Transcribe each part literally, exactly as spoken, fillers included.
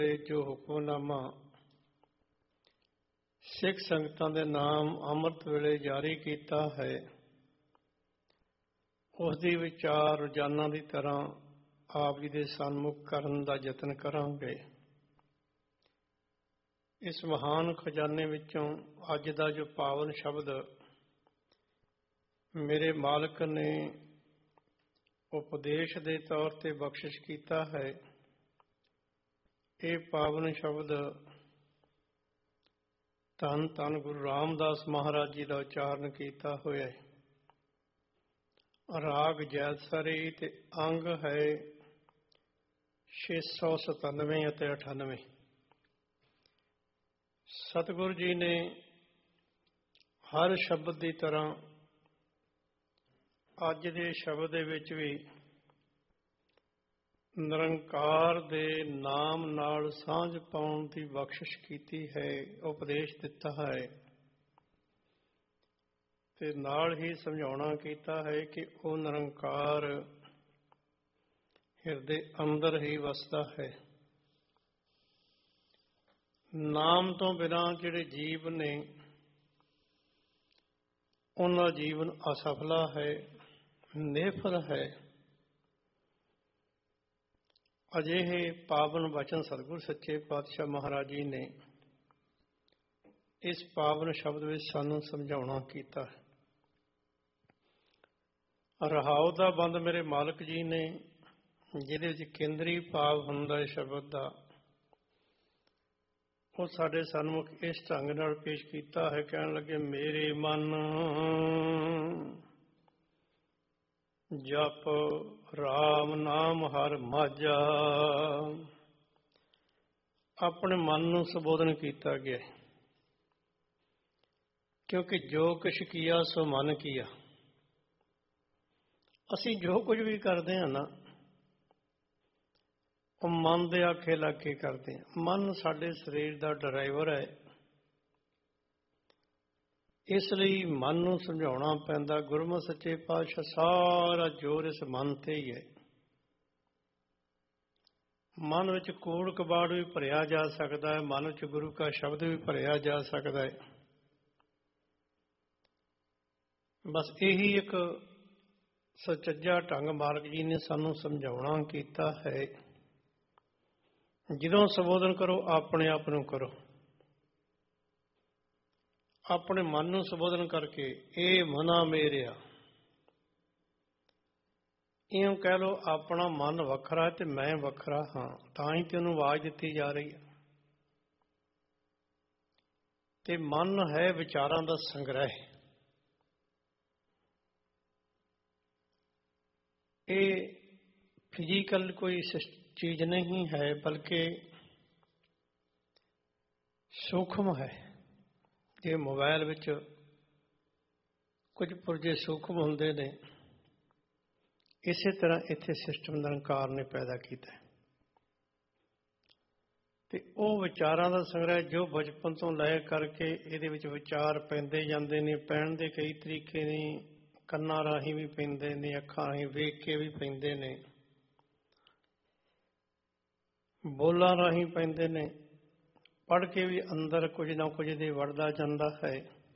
ਜੋ ਹੁਕਮਨਾਮਾ ਸਿੱਖ ਸੰਗਤਾਂ ਦੇ ਨਾਮ ਅੰਮ੍ਰਿਤ ਵੇਲੇ ਜਾਰੀ ਕੀਤਾ ਹੈ, ਉਸ ਦੀ ਵਿਚਾਰ ਰੋਜ਼ਾਨਾ ਦੀ ਤਰ੍ਹਾਂ ਆਪ ਜੀ ਦੇ ਸਨਮੁਖ ਕਰਨ ਦਾ ਯਤਨ ਕਰਾਂਗੇ। ਇਸ ਮਹਾਨ ਖਜ਼ਾਨੇ ਵਿੱਚੋਂ ਅੱਜ ਦਾ ਜੋ ਪਾਵਨ ਸ਼ਬਦ ਮੇਰੇ ਮਾਲਕ ਨੇ ਉਪਦੇਸ਼ ਦੇ ਤੌਰ ਤੇ ਬਖਸ਼ਿਸ਼ ਕੀਤਾ ਹੈ, ਇਹ ਪਾਵਨ ਸ਼ਬਦ ਧੰਨ ਧੰਨ ਗੁਰੂ ਰਾਮਦਾਸ ਮਹਾਰਾਜ ਜੀ ਦਾ ਉਚਾਰਨ ਕੀਤਾ ਹੋਇਆ ਹੈ। ਰਾਗ ਜੈਤਸਰੀ ਤੇ ਅੰਗ ਹੈ ਛੇ ਸੌ ਸਤਾਨਵੇਂ ਅਤੇ ਅਠਾਨਵੇਂ। ਸਤਿਗੁਰੂ ਜੀ ਨੇ ਹਰ ਸ਼ਬਦ ਦੀ ਤਰ੍ਹਾਂ ਅੱਜ ਦੇ ਸ਼ਬਦ ਦੇ ਵਿੱਚ ਵੀ ਨਿਰੰਕਾਰ ਦੇ ਨਾਮ ਨਾਲ ਸਾਂਝ ਪਾਉਣ ਦੀ ਬਖਸ਼ਿਸ਼ ਕੀਤੀ ਹੈ, ਉਪਦੇਸ਼ ਦਿੱਤਾ ਹੈ ਤੇ ਨਾਲ ਹੀ ਸਮਝਾਉਣਾ ਕੀਤਾ ਹੈ ਕਿ ਉਹ ਨਿਰੰਕਾਰ ਹਿਰਦੇ ਅੰਦਰ ਹੀ ਵਸਦਾ ਹੈ। ਨਾਮ ਤੋਂ ਬਿਨਾਂ ਜਿਹੜੇ ਜੀਵ ਨੇ ਉਹਨਾਂ ਦਾ ਜੀਵਨ ਅਸਫਲਾ ਹੈ, ਨਿਰਫਲ ਹੈ। ਅਜਿਹੇ ਪਾਵਨ ਵਚਨ ਸਤਿਗੁਰ ਸੱਚੇ ਪਾਤਸ਼ਾਹ ਮਹਾਰਾਜ ਜੀ ਨੇ ਇਸ ਪਾਵਨ ਸ਼ਬਦ ਵਿੱਚ ਸਾਨੂੰ ਸਮਝਾਉਣਾ ਕੀਤਾ ਹੈ। ਰਹਾਉ ਦਾ ਬੰਦ ਮੇਰੇ ਮਾਲਕ ਜੀ ਨੇ ਜਿਹਦੇ ਵਿੱਚ ਕੇਂਦਰੀ ਭਾਵ ਹੁੰਦਾ ਹੈ ਸ਼ਬਦ ਦਾ, ਉਹ ਸਾਡੇ ਸਨਮੁਖ ਇਸ ਢੰਗ ਨਾਲ ਪੇਸ਼ ਕੀਤਾ ਹੈ। ਕਹਿਣ ਲੱਗੇ, ਮੇਰੇ ਮਨ ਜਪ ਰਾਮ ਨਾਮ ਹਰ ਮਾਝਾ। ਆਪਣੇ ਮਨ ਨੂੰ ਸੰਬੋਧਨ ਕੀਤਾ ਗਿਆ, ਕਿਉਂਕਿ ਜੋ ਕੁਛ ਕੀਆ ਸੋ ਮਨ ਕੀਆ। ਅਸੀਂ ਜੋ ਕੁਝ ਵੀ ਕਰਦੇ ਹਾਂ ਨਾ, ਉਹ ਮਨ ਦੇ ਆਖੇ ਲੱਗ ਕੇ ਕਰਦੇ ਹਾਂ। ਮਨ ਸਾਡੇ ਸਰੀਰ ਦਾ ਡਰਾਈਵਰ ਹੈ, ਇਸ ਲਈ ਮਨ ਨੂੰ ਸਮਝਾਉਣਾ ਪੈਂਦਾ। ਗੁਰਮੁਖ ਸੱਚੇ ਪਾਤਸ਼ਾਹ ਸਾਰਾ ਜ਼ੋਰ ਇਸ ਮਨ ਤੇ ਹੀ ਹੈ। ਮਨ ਵਿੱਚ ਕੂੜ ਕਬਾੜ ਵੀ ਭਰਿਆ ਜਾ ਸਕਦਾ ਹੈ, ਮਨ ਵਿੱਚ ਗੁਰੂ ਕਾ ਸ਼ਬਦ ਵੀ ਭਰਿਆ ਜਾ ਸਕਦਾ ਹੈ। ਬਸ ਇਹੀ ਇੱਕ ਸੁਚੱਜਾ ਢੰਗ ਮਾਲਕ ਜੀ ਨੇ ਸਾਨੂੰ ਸਮਝਾਉਣਾ ਕੀਤਾ ਹੈ। ਜਦੋਂ ਸੰਬੋਧਨ ਕਰੋ ਆਪਣੇ ਆਪ ਨੂੰ ਕਰੋ, ਆਪਣੇ ਮਨ ਨੂੰ ਸੰਬੋਧਨ ਕਰਕੇ, ਇਹ ਮਨਾ ਮੇਰਿਆ। ਇਉਂ ਕਹਿ ਲਓ ਆਪਣਾ ਮਨ ਵੱਖਰਾ ਤੇ ਮੈਂ ਵੱਖਰਾ ਹਾਂ, ਤਾਂ ਹੀ ਤੇ ਉਹਨੂੰ ਆਵਾਜ਼ ਦਿੱਤੀ ਜਾ ਰਹੀ ਹੈ। ਤੇ ਮਨ ਹੈ ਵਿਚਾਰਾਂ ਦਾ ਸੰਗ੍ਰਹਿ। ਇਹ ਫਿਜ਼ੀਕਲ ਕੋਈ ਚੀਜ਼ ਨਹੀਂ ਹੈ, ਬਲਕਿ ਸੂਖਮ ਹੈ। ਜੇ ਮੋਬਾਈਲ ਵਿੱਚ ਕੁਝ ਪੁਰਜੇ ਸੂਖਮ ਹੁੰਦੇ ਨੇ, ਇਸੇ ਤਰ੍ਹਾਂ ਇੱਥੇ ਸਿਸਟਮ ਨਿਰੰਕਾਰ ਨੇ ਪੈਦਾ ਕੀਤਾ ਤੇ ਉਹ ਵਿਚਾਰਾਂ ਦਾ ਸੰਗ੍ਰਹਿ ਜੋ ਬਚਪਨ ਤੋਂ ਲੈ ਕਰਕੇ ਇਹਦੇ ਵਿੱਚ ਵਿਚਾਰ ਪੈਂਦੇ ਜਾਂਦੇ ਨੇ। ਪੈਣ ਦੇ ਕਈ ਤਰੀਕੇ ਨੇ, ਕੰਨਾਂ ਰਾਹੀਂ ਵੀ ਪੈਂਦੇ ਨੇ, ਅੱਖਾਂ ਰਾਹੀਂ ਵੇਖ ਕੇ ਵੀ ਪੈਂਦੇ ਨੇ, ਬੋਲਾਂ ਰਾਹੀਂ ਪੈਂਦੇ ਨੇ, ਪੜ੍ਹ ਕੇ ਵੀ ਅੰਦਰ ਕੁਝ ਨਾ ਕੁਝ ਦੇ ਵੜਦਾ ਜਾਂਦਾ ਹੈ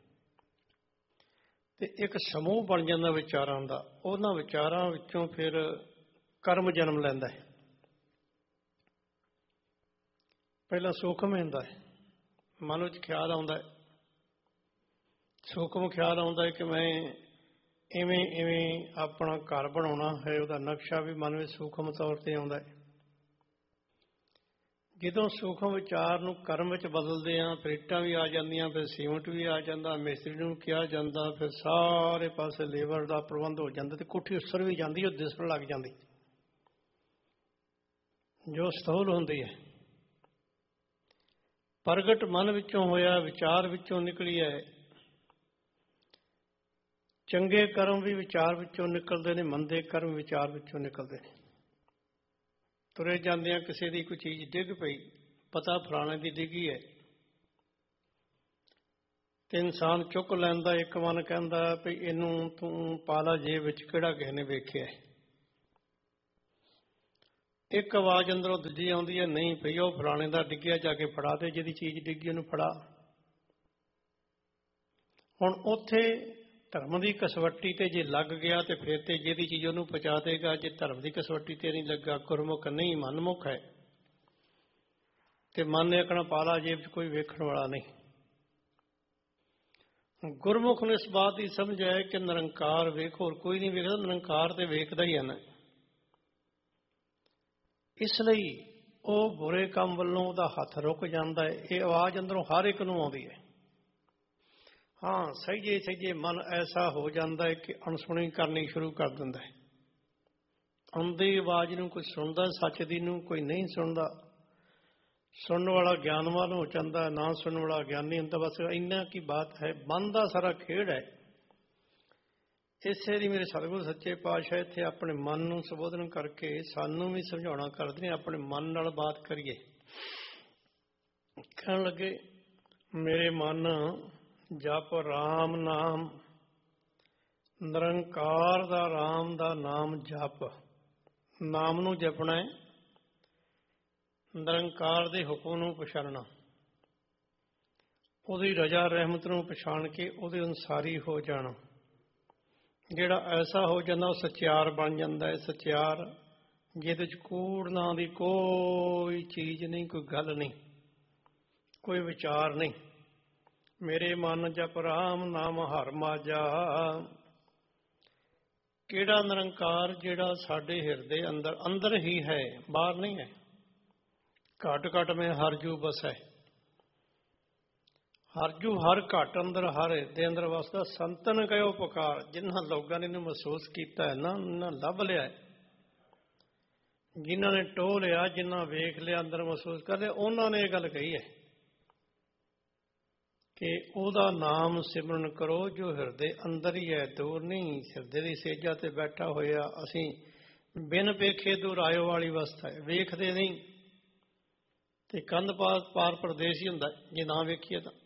ਤੇ ਇੱਕ ਸਮੂਹ ਬਣ ਜਾਂਦਾ ਵਿਚਾਰਾਂ ਦਾ। ਉਹਨਾਂ ਵਿਚਾਰਾਂ ਵਿੱਚੋਂ ਫਿਰ ਕਰਮ ਜਨਮ ਲੈਂਦਾ ਹੈ। ਪਹਿਲਾਂ ਸੂਖਮ ਹੁੰਦਾ ਹੈ, ਮਨ ਵਿੱਚ ਖਿਆਲ ਆਉਂਦਾ ਹੈ, ਸੂਖਮ ਖਿਆਲ ਆਉਂਦਾ ਹੈ ਕਿ ਮੈਂ ਇਵੇਂ ਇਵੇਂ ਆਪਣਾ ਘਰ ਬਣਾਉਣਾ ਹੈ। ਉਹਦਾ ਨਕਸ਼ਾ ਵੀ ਮਨ ਵਿੱਚ ਸੂਖਮ ਤੌਰ ਤੇ ਆਉਂਦਾ ਹੈ। ਜਦੋਂ ਸੂਖਮ ਵਿਚਾਰ ਨੂੰ ਕਰਮ ਵਿੱਚ ਬਦਲਦੇ ਹਾਂ, ਫਿਰ ਇੱਟਾਂ ਵੀ ਆ ਜਾਂਦੀਆਂ, ਫਿਰ ਸੀਮਟ ਵੀ ਆ ਜਾਂਦਾ, ਮਿਸਤਰੀ ਨੂੰ ਕਿਹਾ ਜਾਂਦਾ, ਫਿਰ ਸਾਰੇ ਪਾਸੇ ਲੇਬਰ ਦਾ ਪ੍ਰਬੰਧ ਹੋ ਜਾਂਦਾ ਤੇ ਕੋਠੀ ਉਸਰ ਵੀ ਜਾਂਦੀ, ਉਹ ਦਿਸਣ ਲੱਗ ਜਾਂਦੀ ਜੋ ਸਥੂਲ ਹੁੰਦੀ ਹੈ। ਪ੍ਰਗਟ ਮਨ ਵਿੱਚੋਂ ਹੋਇਆ, ਵਿਚਾਰ ਵਿੱਚੋਂ ਨਿਕਲੀ ਹੈ। ਚੰਗੇ ਕਰਮ ਵੀ ਵਿਚਾਰ ਵਿੱਚੋਂ ਨਿਕਲਦੇ ਨੇ, ਮੰਦੇ ਕਰਮ ਵਿਚਾਰ ਵਿੱਚੋਂ ਨਿਕਲਦੇ ਨੇ। ਤੁਰੇ ਜਾਂਦਿਆਂ ਕਿਸੇ ਦੀ ਕੋਈ ਚੀਜ਼ ਡਿੱਗ ਪਈ, ਪਤਾ ਫਲਾਣੇ ਦੀ ਡਿੱਗੀ ਹੈ ਤੇ ਇਨਸਾਨ ਚੁੱਕ ਲੈਂਦਾ। ਇੱਕ ਮਨ ਕਹਿੰਦਾ ਵੀ ਇਹਨੂੰ ਤੂੰ ਪਾ ਲਾ ਜੇਬ ਵਿੱਚ, ਕਿਹੜਾ ਕਿਸੇ ਨੇ ਵੇਖਿਆ। ਇੱਕ ਆਵਾਜ਼ ਅੰਦਰੋਂ ਦੂਜੀ ਆਉਂਦੀ ਹੈ, ਨਹੀਂ ਪਈ ਉਹ ਫਲਾਣੇ ਦਾ ਡਿੱਗਿਆ, ਜਾ ਕੇ ਫੜਾ ਤੇ, ਜਿਹਦੀ ਚੀਜ਼ ਡਿੱਗੀ ਉਹਨੂੰ ਫੜਾ। ਹੁਣ ਉੱਥੇ ਧਰਮ ਦੀ ਕਸਵੱਟੀ ਤੇ ਜੇ ਲੱਗ ਗਿਆ ਤੇ ਫਿਰ ਤੇ ਜਿਹਦੀ ਚੀਜ਼ ਉਹਨੂੰ ਪਹੁੰਚਾ ਦੇਗਾ। ਜੇ ਧਰਮ ਦੀ ਕਸਵੱਟੀ ਤੇ ਨਹੀਂ ਲੱਗਾ, ਗੁਰਮੁਖ ਨਹੀਂ ਮਨਮੁਖ ਹੈ, ਤੇ ਮਨ ਨੇ ਆਖਣਾ ਪਾਲਾ ਜੇਬ 'ਚ, ਕੋਈ ਵੇਖਣ ਵਾਲਾ ਨਹੀਂ। ਗੁਰਮੁਖ ਨੂੰ ਇਸ ਬਾਤ ਦੀ ਸਮਝ ਹੈ ਕਿ ਨਿਰੰਕਾਰ ਵੇਖ, ਹੋਰ ਕੋਈ ਨਹੀਂ ਵੇਖਦਾ, ਨਿਰੰਕਾਰ ਤੇ ਵੇਖਦਾ ਹੀ ਹੈ ਨਾ। ਇਸ ਲਈ ਉਹ ਬੁਰੇ ਕੰਮ ਵੱਲੋਂ ਉਹਦਾ ਹੱਥ ਰੁਕ ਜਾਂਦਾ ਹੈ। ਇਹ ਆਵਾਜ਼ ਅੰਦਰੋਂ ਹਰ ਇੱਕ ਨੂੰ ਆਉਂਦੀ ਹੈ। ਹਾਂ, ਸਹਿਜੇ ਸਹਿਜੇ ਮਨ ਐਸਾ ਹੋ ਜਾਂਦਾ ਹੈ ਕਿ ਅਣਸੁਣੀ ਕਰਨੀ ਸ਼ੁਰੂ ਕਰ ਦਿੰਦਾ ਹੈ। ਆਉਂਦੀ ਆਵਾਜ਼ ਨੂੰ ਕੋਈ ਸੁਣਦਾ ਸੱਚ ਦੀ ਨੂੰ, ਕੋਈ ਨਹੀਂ ਸੁਣਦਾ। ਸੁਣਨ ਵਾਲਾ ਗਿਆਨਵਾਨ ਹੋ ਜਾਂਦਾ, ਨਾ ਸੁਣਨ ਵਾਲਾ ਗਿਆਨੀ ਹੁੰਦਾ। ਬਸ ਇੰਨਾ ਕੀ ਬਾਤ ਹੈ, ਮਨ ਦਾ ਸਾਰਾ ਖੇਡ ਹੈ। ਇਸੇ ਲਈ ਮੇਰੇ ਸਤਿਗੁਰੂ ਸੱਚੇ ਪਾਤਸ਼ਾਹ ਇੱਥੇ ਆਪਣੇ ਮਨ ਨੂੰ ਸੰਬੋਧਨ ਕਰਕੇ ਸਾਨੂੰ ਵੀ ਸਮਝਾਉਣਾ ਕਰਦੇ ਨੇ, ਆਪਣੇ ਮਨ ਨਾਲ ਬਾਤ ਕਰੀਏ। ਕਹਿਣ ਲੱਗੇ, ਮੇਰੇ ਮਨ ਜਪ ਰਾਮ ਨਾਮ, ਨਿਰੰਕਾਰ ਦਾ ਰਾਮ ਦਾ ਨਾਮ ਜਪ। ਨਾਮ ਨੂੰ ਜਪਣਾ ਹੈ, ਨਿਰੰਕਾਰ ਦੇ ਹੁਕਮ ਨੂੰ ਪਛਾਣਨਾ, ਉਹਦੀ ਰਜ਼ਾ ਰਹਿਮਤ ਨੂੰ ਪਛਾਣ ਕੇ ਉਹਦੇ ਅਨੁਸਾਰੀ ਹੋ ਜਾਣਾ। ਜਿਹੜਾ ਐਸਾ ਹੋ ਜਾਂਦਾ ਉਹ ਸਚਿਆਰ ਬਣ ਜਾਂਦਾ ਹੈ। ਸਚਿਆਰ ਜਿਹਦੇ 'ਚ ਕੂੜ ਨਾਂ ਦੀ ਕੋਈ ਚੀਜ਼ ਨਹੀਂ, ਕੋਈ ਗੱਲ ਨਹੀਂ, ਕੋਈ ਵਿਚਾਰ ਨਹੀਂ। ਮੇਰੇ ਮਨ ਜਪ ਰਾਮ ਨਾਮ ਹਰ ਮਾਝਾ। ਕਿਹੜਾ ਨਿਰੰਕਾਰ? ਜਿਹੜਾ ਸਾਡੇ ਹਿਰਦੇ ਅੰਦਰ ਅੰਦਰ ਹੀ ਹੈ, ਬਾਹਰ ਨਹੀਂ ਹੈ। ਘਟ ਘਟ ਮੈਂ ਹਰਜੂ ਬਸੈ। ਹਰਜੂ ਹਰ ਘਟ ਅੰਦਰ, ਹਰ ਹਿਰਦੇ ਅੰਦਰ ਵਸਦਾ। ਸੰਤਨ ਕਹਿਓ ਪੁਕਾਰ। ਜਿਨ੍ਹਾਂ ਲੋਕਾਂ ਨੇ ਇਹਨੂੰ ਮਹਿਸੂਸ ਕੀਤਾ ਹੈ ਨਾ, ਉਹਨਾਂ ਲੱਭ ਲਿਆ ਹੈ। ਜਿਨ੍ਹਾਂ ਨੇ ਟੋਹ ਲਿਆ, ਜਿਨ੍ਹਾਂ ਵੇਖ ਲਿਆ, ਅੰਦਰ ਮਹਿਸੂਸ ਕਰ ਲਿਆ, ਉਹਨਾਂ ਨੇ ਇਹ ਗੱਲ ਕਹੀ ਹੈ ਕਿ ਉਹਦਾ ਨਾਮ ਸਿਮਰਨ ਕਰੋ ਜੋ ਹਿਰਦੇ ਅੰਦਰ ਹੀ ਹੈ, ਦੂਰ ਨਹੀਂ। ਹਿਰਦੇ ਦੀ ਸੇਜਾ ਤੇ ਬੈਠਾ ਹੋਇਆ। ਅਸੀਂ ਬਿਨ ਵੇਖੇ ਦੂਰ ਆਇਓ ਵਾਲੀ ਅਵਸਥਾ ਹੈ। ਵੇਖਦੇ ਨਹੀਂ ਤੇ ਕੰਧ ਪਾਰ ਪਾਰ ਪ੍ਰਦੇਸ਼ ਹੀ ਹੁੰਦਾ ਜੇ ਨਾ ਵੇਖੀਏ ਤਾਂ।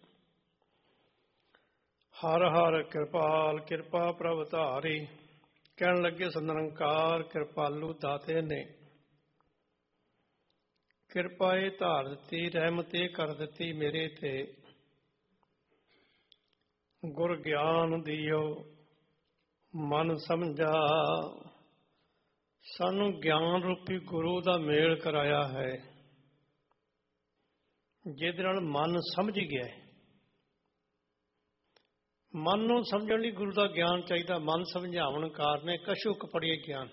ਹਰ ਹਰ ਕਿਰਪਾਲ ਕਿਰਪਾ ਪ੍ਰਭ ਧਾਰੀ। ਕਹਿਣ ਲੱਗੇ ਨਿਰੰਕਾਰ ਕਿਰਪਾਲੂ ਦਾਤੇ ਨੇ। ਕਿਰਪਾ ਇਹ ਧਾਰ ਦਿੱਤੀ, ਰਹਿਮਤ ਇਹ ਕਰ ਦਿੱਤੀ ਮੇਰੇ ਤੇ। ਗੁਰ ਗਿਆਨ ਦਿਓ ਮਨ ਸਮਝਾ। ਸਾਨੂੰ ਗਿਆਨ ਰੂਪੀ ਗੁਰੂ ਦਾ ਮੇਲ ਕਰਾਇਆ ਹੈ, ਜਿਹਦੇ ਨਾਲ ਮਨ ਸਮਝ ਗਿਆ ਹੈ। ਮਨ ਨੂੰ ਸਮਝਣ ਲਈ ਗੁਰੂ ਦਾ ਗਿਆਨ ਚਾਹੀਦਾ। ਮਨ ਸਮਝਾਉਣ ਕਾਰਨ ਕਛੂ ਕਪੜੀਏ ਗਿਆਨ।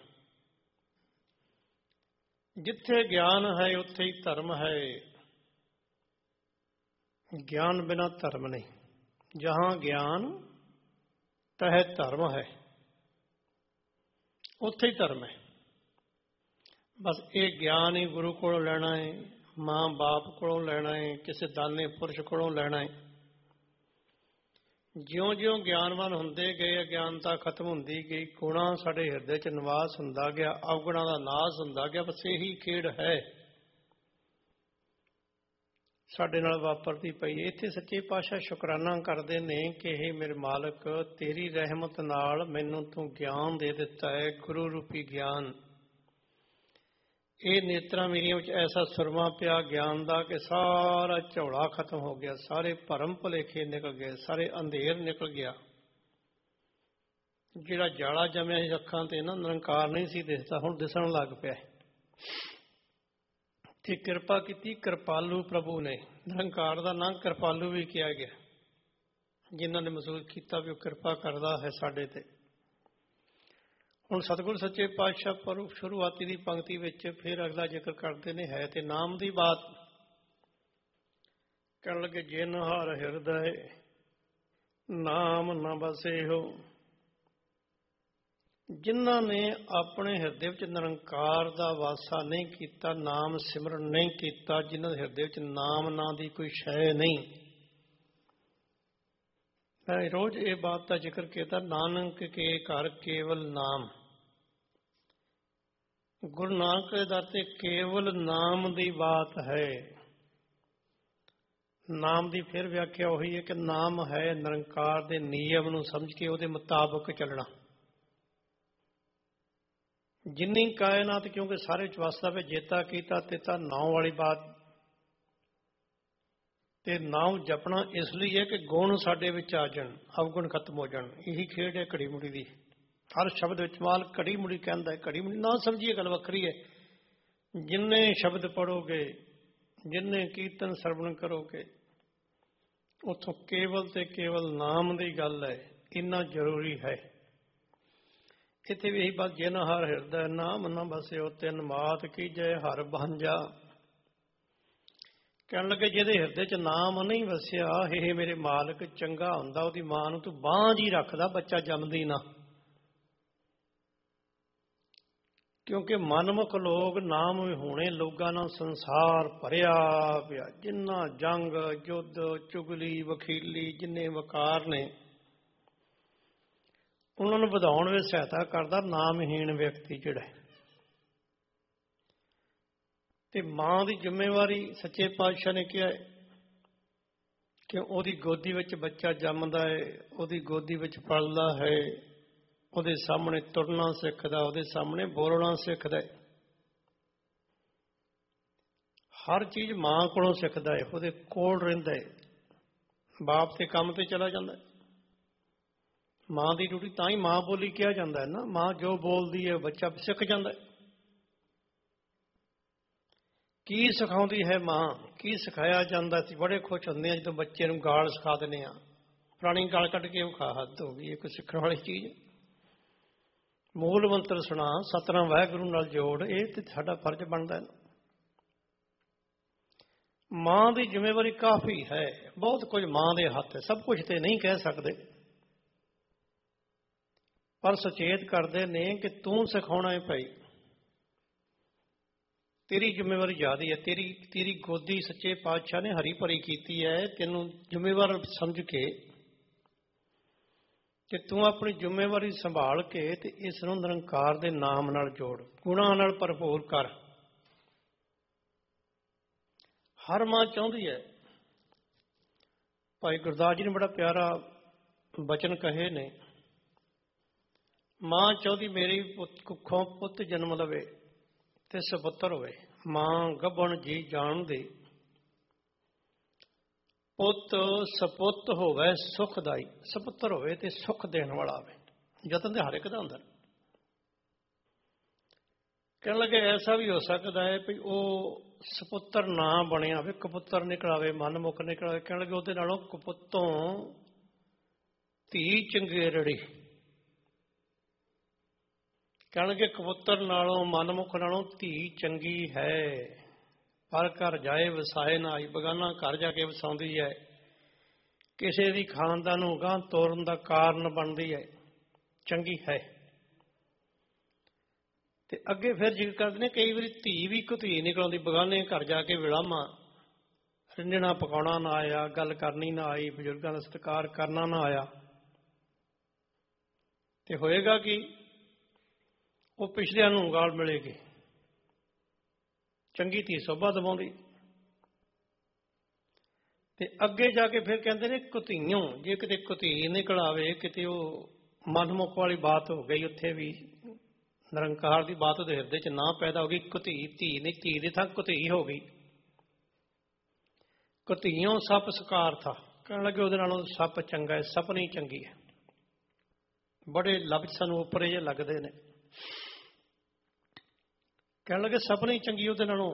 ਜਿੱਥੇ ਗਿਆਨ ਹੈ ਉੱਥੇ ਹੀ ਧਰਮ ਹੈ। ਗਿਆਨ ਬਿਨਾਂ ਧਰਮ ਨਹੀਂ। ਜਹਾਂ ਗਿਆਨ ਤਹਿ ਧਰਮ ਹੈ, ਉੱਥੇ ਹੀ ਧਰਮ ਹੈ। ਬਸ ਇਹ ਗਿਆਨ ਹੀ ਗੁਰੂ ਕੋਲੋਂ ਲੈਣਾ ਹੈ, ਮਾਂ ਬਾਪ ਕੋਲੋਂ ਲੈਣਾ ਹੈ, ਕਿਸੇ ਦਾਨੇ ਪੁਰਸ਼ ਕੋਲੋਂ ਲੈਣਾ ਹੈ। ਜਿਉਂ ਜਿਉਂ ਗਿਆਨਵਾਨ ਹੁੰਦੇ ਗਏ, ਅਗਿਆਨਤਾ ਖਤਮ ਹੁੰਦੀ ਗਈ, ਗੁਣਾ ਸਾਡੇ ਹਿਰਦੇ 'ਚ ਨਿਵਾਸ ਹੁੰਦਾ ਗਿਆ, ਅਵਗੁਣਾਂ ਦਾ ਨਾਸ ਹੁੰਦਾ ਗਿਆ। ਬਸ ਇਹੀ ਖੇਡ ਹੈ ਸਾਡੇ ਨਾਲ ਵਾਪਰਦੀ ਪਈ। ਇੱਥੇ ਸੱਚੇ ਪਾਤਸ਼ਾਹ ਸ਼ੁਕਰਾਨਾ ਕਰਦੇ ਨੇ ਕਿ ਇਹ ਮੇਰੇ ਮਾਲਕ, ਤੇਰੀ ਰਹਿਮਤ ਨਾਲ ਮੈਨੂੰ ਤੂੰ ਗਿਆਨ ਦੇ ਦਿੱਤਾ ਹੈ, ਗੁਰੂ ਰੂਪੀ ਗਿਆਨ। ਇਹ ਨੇਤਰਾਂ ਮੇਰੀਆਂ ਵਿੱਚ ਐਸਾ ਸੁਰਮਾ ਪਿਆ ਗਿਆਨ ਦਾ ਕਿ ਸਾਰਾ ਝੋਲਾ ਖਤਮ ਹੋ ਗਿਆ। ਸਾਰੇ ਭਰਮ ਭੁਲੇਖੇ ਨਿਕਲ ਗਏ, ਸਾਰੇ ਅੰਧੇਰ ਨਿਕਲ ਗਿਆ। ਜਿਹੜਾ ਜਾਲਾ ਜੰਮਿਆ ਸੀ ਅੱਖਾਂ ਤੇ ਨਾ, ਨਿਰੰਕਾਰ ਨਹੀਂ ਸੀ ਦਿਸਦਾ, ਹੁਣ ਦਿਸਣ ਲੱਗ ਪਿਆ। ਤੇ ਕਿਰਪਾ ਕੀਤੀ ਕਿਰਪਾਲੂ ਪ੍ਰਭੂ ਨੇ। ਨਿਰੰਕਾਰ ਦਾ ਨਾਂ ਕਿਰਪਾਲੂ ਵੀ ਕਿਹਾ ਗਿਆ, ਜਿਨ੍ਹਾਂ ਨੇ ਮਹਿਸੂਸ ਕੀਤਾ ਵੀ ਉਹ ਕਿਰਪਾ ਕਰਦਾ ਹੈ ਸਾਡੇ ਤੇ। ਹੁਣ ਸਤਿਗੁਰ ਸੱਚੇ ਪਾਤਸ਼ਾਹ ਪਰ ਸ਼ੁਰੂਆਤੀ ਦੀ ਪੰਕਤੀ ਵਿੱਚ ਫਿਰ ਅਗਲਾ ਜ਼ਿਕਰ ਕਰਦੇ ਨੇ, ਹੈ ਤੇ ਨਾਮ ਦੀ ਬਾਤ। ਕਹਿਣ ਲੱਗੇ, ਜਿਨ ਹਰ ਹਿਰਦੈ ਨਾਮ ਨ ਬਸੇ ਹੋ। ਜਿਨ੍ਹਾਂ ਨੇ ਆਪਣੇ ਹਿਰਦੇ ਵਿੱਚ ਨਿਰੰਕਾਰ ਦਾ ਵਾਸਾ ਨਹੀਂ ਕੀਤਾ, ਨਾਮ ਸਿਮਰਨ ਨਹੀਂ ਕੀਤਾ, ਜਿਨ੍ਹਾਂ ਦੇ ਹਿਰਦੇ ਵਿੱਚ ਨਾਮ ਨਾਂ ਦੀ ਕੋਈ ਸ਼ੈ ਨਹੀਂ। ਮੈਂ ਰੋਜ਼ ਇਹ ਬਾਤ ਦਾ ਜ਼ਿਕਰ ਕੀਤਾ, ਨਾਨਕ ਕੇ ਘਰ ਕੇਵਲ ਨਾਮ। ਗੁਰੂ ਨਾਨਕ ਦੇ ਦਰ ਤੇ ਕੇਵਲ ਨਾਮ ਦੀ ਬਾਤ ਹੈ। ਨਾਮ ਦੀ ਫਿਰ ਵਿਆਖਿਆ ਉਹੀ ਹੈ ਕਿ ਨਾਮ ਹੈ ਨਿਰੰਕਾਰ ਦੇ ਨਿਯਮ ਨੂੰ ਸਮਝ ਕੇ ਉਹਦੇ ਮੁਤਾਬਕ ਚੱਲਣਾ। ਜਿੰਨੀ ਕਾਇਨਾਤ, ਕਿਉਂਕਿ ਸਾਰੇ ਚ ਵਸਦਾ ਵੇ, ਜੇਤਾ ਕੀਤਾ ਤੇਤਾ ਨਾਉ ਵਾਲੀ ਬਾਤ। ਤੇ ਨਾਮ ਜਪਣਾ ਇਸ ਲਈ ਹੈ ਕਿ ਗੁਣ ਸਾਡੇ ਵਿੱਚ ਆ ਜਾਣ, ਅਵਗੁਣ ਖਤਮ ਹੋ ਜਾਣ। ਇਹੀ ਖੇਡ ਹੈ ਘੜੀ ਮੁੜੀ ਦੀ। ਹਰ ਸ਼ਬਦ ਵਿੱਚ ਮਾਲ ਘੜੀ ਮੁੜੀ ਕਹਿੰਦਾ ਹੈ। ਘੜੀ ਮੁੜੀ ਨਾ ਸਮਝੀਏ, ਗੱਲ ਵੱਖਰੀ ਹੈ। ਜਿੰਨੇ ਸ਼ਬਦ ਪੜੋਗੇ, ਜਿੰਨੇ ਕੀਰਤਨ ਸਰਵਣ ਕਰੋਗੇ, ਉੱਥੋਂ ਕੇਵਲ ਤੇ ਕੇਵਲ ਨਾਮ ਦੀ ਗੱਲ ਹੈ। ਇੰਨਾ ਜ਼ਰੂਰੀ ਹੈ। ਇੱਥੇ ਵੀ ਇਹੀ ਬਾਤ, ਜਿਨ ਹਰ ਹਿਰਦੈ ਨਾਮ ਨਾ ਬਸਿਓ ਤਿਨ ਮਾਤ ਕੀਜੈ ਹਰ ਭਾਂਜਾ। ਕਹਿਣ ਲੱਗੇ ਜਿਹਦੇ ਹਿਰਦੇ ਚ ਨਾਮ ਨਹੀਂ ਵਸਿਆ, ਇਹ ਮੇਰੇ ਮਾਲਕ, ਚੰਗਾ ਹੁੰਦਾ ਉਹਦੀ ਮਾਂ ਨੂੰ ਤੂੰ ਬਾਂਝ ਹੀ ਰੱਖਦਾ, ਬੱਚਾ ਜੰਮਦੀ ਨਾ। ਕਿਉਂਕਿ ਮਨਮੁਖ ਲੋਕ ਨਾਮ ਵਿਹੂਣੇ ਲੋਕਾਂ ਨਾਲ ਸੰਸਾਰ ਭਰਿਆ ਪਿਆ। ਜਿੰਨਾ ਜੰਗ, ਯੁੱਧ, ਚੁਗਲੀ, ਵਕੀਲੀ, ਜਿੰਨੇ ਵਕਾਰ ਨੇ, ਉਹਨਾਂ ਨੂੰ ਵਧਾਉਣ ਵਿੱਚ ਸਹਾਇਤਾ ਕਰਦਾ ਨਾਮਹੀਣ ਵਿਅਕਤੀ ਜਿਹੜਾ। ਤੇ ਮਾਂ ਦੀ ਜ਼ਿੰਮੇਵਾਰੀ ਸੱਚੇ ਪਾਤਸ਼ਾਹ ਨੇ ਕਿਹਾ ਹੈ ਕਿ ਉਹਦੀ ਗੋਦੀ ਵਿੱਚ ਬੱਚਾ ਜੰਮਦਾ ਹੈ, ਉਹਦੀ ਗੋਦੀ ਵਿੱਚ ਪਲਦਾ ਹੈ, ਉਹਦੇ ਸਾਹਮਣੇ ਤੁਰਨਾ ਸਿੱਖਦਾ, ਉਹਦੇ ਸਾਹਮਣੇ ਬੋਲਣਾ ਸਿੱਖਦਾ ਹੈ। ਹਰ ਚੀਜ਼ ਮਾਂ ਕੋਲੋਂ ਸਿੱਖਦਾ ਹੈ, ਉਹਦੇ ਕੋਲ ਰਹਿੰਦਾ ਹੈ। ਬਾਪ ਤੇ ਕੰਮ ਤੇ ਚਲਾ ਜਾਂਦਾ ਹੈ। ਮਾਂ ਦੀ ਡਿਊਟੀ, ਤਾਂ ਹੀ ਮਾਂ ਬੋਲੀ ਕਿਹਾ ਜਾਂਦਾ ਹੈ ਨਾ। ਮਾਂ ਜੋ ਬੋਲਦੀ ਹੈ ਬੱਚਾ ਸਿੱਖ ਜਾਂਦਾ ਹੈ। ਕੀ ਸਿਖਾਉਂਦੀ ਹੈ ਮਾਂ, ਕੀ ਸਿਖਾਇਆ ਜਾਂਦਾ ਸੀ। ਬੜੇ ਖੁਸ਼ ਹੁੰਦੇ ਆ ਜਦੋਂ ਬੱਚੇ ਨੂੰ ਗਾਲ ਸਿਖਾ ਦਿੰਦੇ ਆ। ਪੁਰਾਣੀ ਗਾਲ ਕੱਢ ਕੇ ਉਹ ਖਾ, ਹੱਦ ਹੋ ਗਈ। ਇਹ ਕੋਈ ਸਿੱਖਣ ਵਾਲੀ ਚੀਜ਼। ਮੂਲ ਮੰਤਰ ਸੁਣਾ, ਸਤਨਾਮ ਵਾਹਿਗੁਰੂ ਨਾਲ ਜੋੜ, ਇਹ ਤੇ ਸਾਡਾ ਫਰਜ਼ ਬਣਦਾ ਹੈ। ਮਾਂ ਦੀ ਜ਼ਿੰਮੇਵਾਰੀ ਕਾਫੀ ਹੈ, ਬਹੁਤ ਕੁਝ ਮਾਂ ਦੇ ਹੱਥ ਹੈ। ਸਭ ਕੁਝ ਤੇ ਨਹੀਂ ਕਹਿ ਸਕਦੇ, ਪਰ ਸੁਚੇਤ ਕਰਦੇ ਨੇ ਕਿ ਤੂੰ ਸਿਖਾਉਣਾ ਹੈ ਭਾਈ। ਤੇਰੀ ਜ਼ਿੰਮੇਵਾਰੀ ਜ਼ਿਆਦਾ ਹੈ। ਤੇਰੀ ਤੇਰੀ ਗੋਦੀ ਸੱਚੇ ਪਾਤਸ਼ਾਹ ਨੇ ਹਰੀ ਭਰੀ ਕੀਤੀ ਹੈ। ਤੈਨੂੰ ਜ਼ਿੰਮੇਵਾਰ ਸਮਝ ਕੇ ਕਿ ਤੂੰ ਆਪਣੀ ਜ਼ਿੰਮੇਵਾਰੀ ਸੰਭਾਲ ਕੇ ਤੇ ਇਸ ਨੂੰ ਨਿਰੰਕਾਰ ਦੇ ਨਾਮ ਨਾਲ ਜੋੜ, ਗੁਣਾਂ ਨਾਲ ਭਰਪੂਰ ਕਰ। ਹਰ ਮਾਂ ਚਾਹੁੰਦੀ ਹੈ। ਭਾਈ ਗੁਰਦਾਸ ਜੀ ਨੇ ਬੜਾ ਪਿਆਰਾ ਬਚਨ ਕਹੇ ਨੇ, ਮਾਂ ਚਾਹੁੰਦੀ ਮੇਰੀ ਕੁੱਖੋਂ ਪੁੱਤ ਜਨਮ ਲਵੇ ਤੇ ਸਪੁੱਤਰ ਹੋਵੇ। ਮਾਂ ਗੱਭਣ ਜੀ ਜਾਣਦੀ, ਪੁੱਤ ਸਪੁੱਤ ਹੋਵੇ ਸੁਖਦਾਈ। ਸਪੁੱਤਰ ਹੋਵੇ ਤੇ ਸੁਖ ਦੇਣ ਵਾਲਾ ਹੋਵੇ। ਯਤਨ ਤੇ ਹਰ ਇੱਕ ਦਾ ਹੁੰਦਾ। ਕਹਿਣ ਲੱਗੇ ਐਸਾ ਵੀ ਹੋ ਸਕਦਾ ਹੈ ਵੀ ਉਹ ਸਪੁੱਤਰ ਨਾ ਬਣਿਆ ਹੋਵੇ, ਕਪੁੱਤਰ ਨਿਕਲਾਵੇ, ਮਨਮੁਖ ਨਿਕਲਾਵੇ। ਕਹਿਣ ਲੱਗੇ ਉਹਦੇ ਨਾਲੋਂ ਕਪੁੱਤੋਂ ਧੀ ਚੰਗੇਰੜੀ। ਕਹਿਣਗੇ ਕਬੂਤਰ ਨਾਲੋਂ, ਮਨਮੁਖ ਨਾਲੋਂ ਧੀ ਚੰਗੀ ਹੈ। ਪਰ ਘਰ ਜਾਏ ਵਸਾਏ ਨਾ ਆਈ। ਬਗਾਨਾ ਘਰ ਜਾ ਕੇ ਵਸਾਉਂਦੀ ਹੈ, ਕਿਸੇ ਦੀ ਖਾਨਦਾਨ ਨੂੰ ਗਾਂਹ ਤੋਰਨ ਦਾ ਕਾਰਨ ਬਣਦੀ ਹੈ, ਚੰਗੀ ਹੈ। ਤੇ ਅੱਗੇ ਫਿਰ ਜ਼ਿਕਰ ਕਰਦੇ ਨੇ, ਕਈ ਵਾਰੀ ਧੀ ਵੀ ਇੱਕ ਧੀ ਨਿਕਲਦੀ। ਬਗਾਨੇ ਘਰ ਜਾ ਕੇ ਵਿਲਾਮਾ, ਰਿੰਨਣਾ ਪਕਾਉਣਾ ਨਾ ਆਇਆ, ਗੱਲ ਕਰਨੀ ਨਾ ਆਈ, ਬਜ਼ੁਰਗਾਂ ਦਾ ਸਤਿਕਾਰ ਕਰਨਾ ਨਾ ਆਇਆ। ਤੇ ਹੋਏਗਾ ਕਿ ਉਹ ਪਿਛਲਿਆਂ ਨੂੰ ਗਾਲ ਮਿਲੇਗੀ। ਚੰਗੀ ਧੀ ਸੋਭਾ ਦਵਾਉਂਦੀ। ਤੇ ਅੱਗੇ ਜਾ ਕੇ ਫਿਰ ਕਹਿੰਦੇ ਨੇ ਕੁਧੀਓਂ, ਜੇ ਕਿਤੇ ਕੁਧੀ ਨਿਕਲ ਆਵੇ, ਕਿਤੇ ਉਹ ਮਨਮੁਖ ਵਾਲੀ ਬਾਤ ਹੋ ਗਈ, ਉੱਥੇ ਵੀ ਨਿਰੰਕਾਰ ਦੀ ਬਾਤ ਉਹਦੇ ਹਿਰਦੇ ਚ ਨਾ ਪੈਦਾ ਹੋ ਗਈ। ਕੁਧੀ ਧੀ ਨਹੀਂ, ਧੀ ਦੀ ਥਾਂ ਕੁਧੀ ਹੋ ਗਈ। ਕੁਧੀਓਂ ਸੱਪ ਸਕਾਰ ਥਾ। ਕਹਿਣ ਲੱਗੇ ਉਹਦੇ ਨਾਲੋਂ ਸੱਪ ਚੰਗਾ ਹੈ, ਸਪਨੀ ਚੰਗੀ ਹੈ। ਬੜੇ ਲਫ਼ਜ਼ ਸਾਨੂੰ ਉੱਪਰੇ ਜਿਹੇ ਲੱਗਦੇ ਨੇ। ਕਹਿਣ ਲੱਗੇ ਸਪਨੀ ਚੰਗੀ ਉਹਦੇ ਨਾਲੋਂ।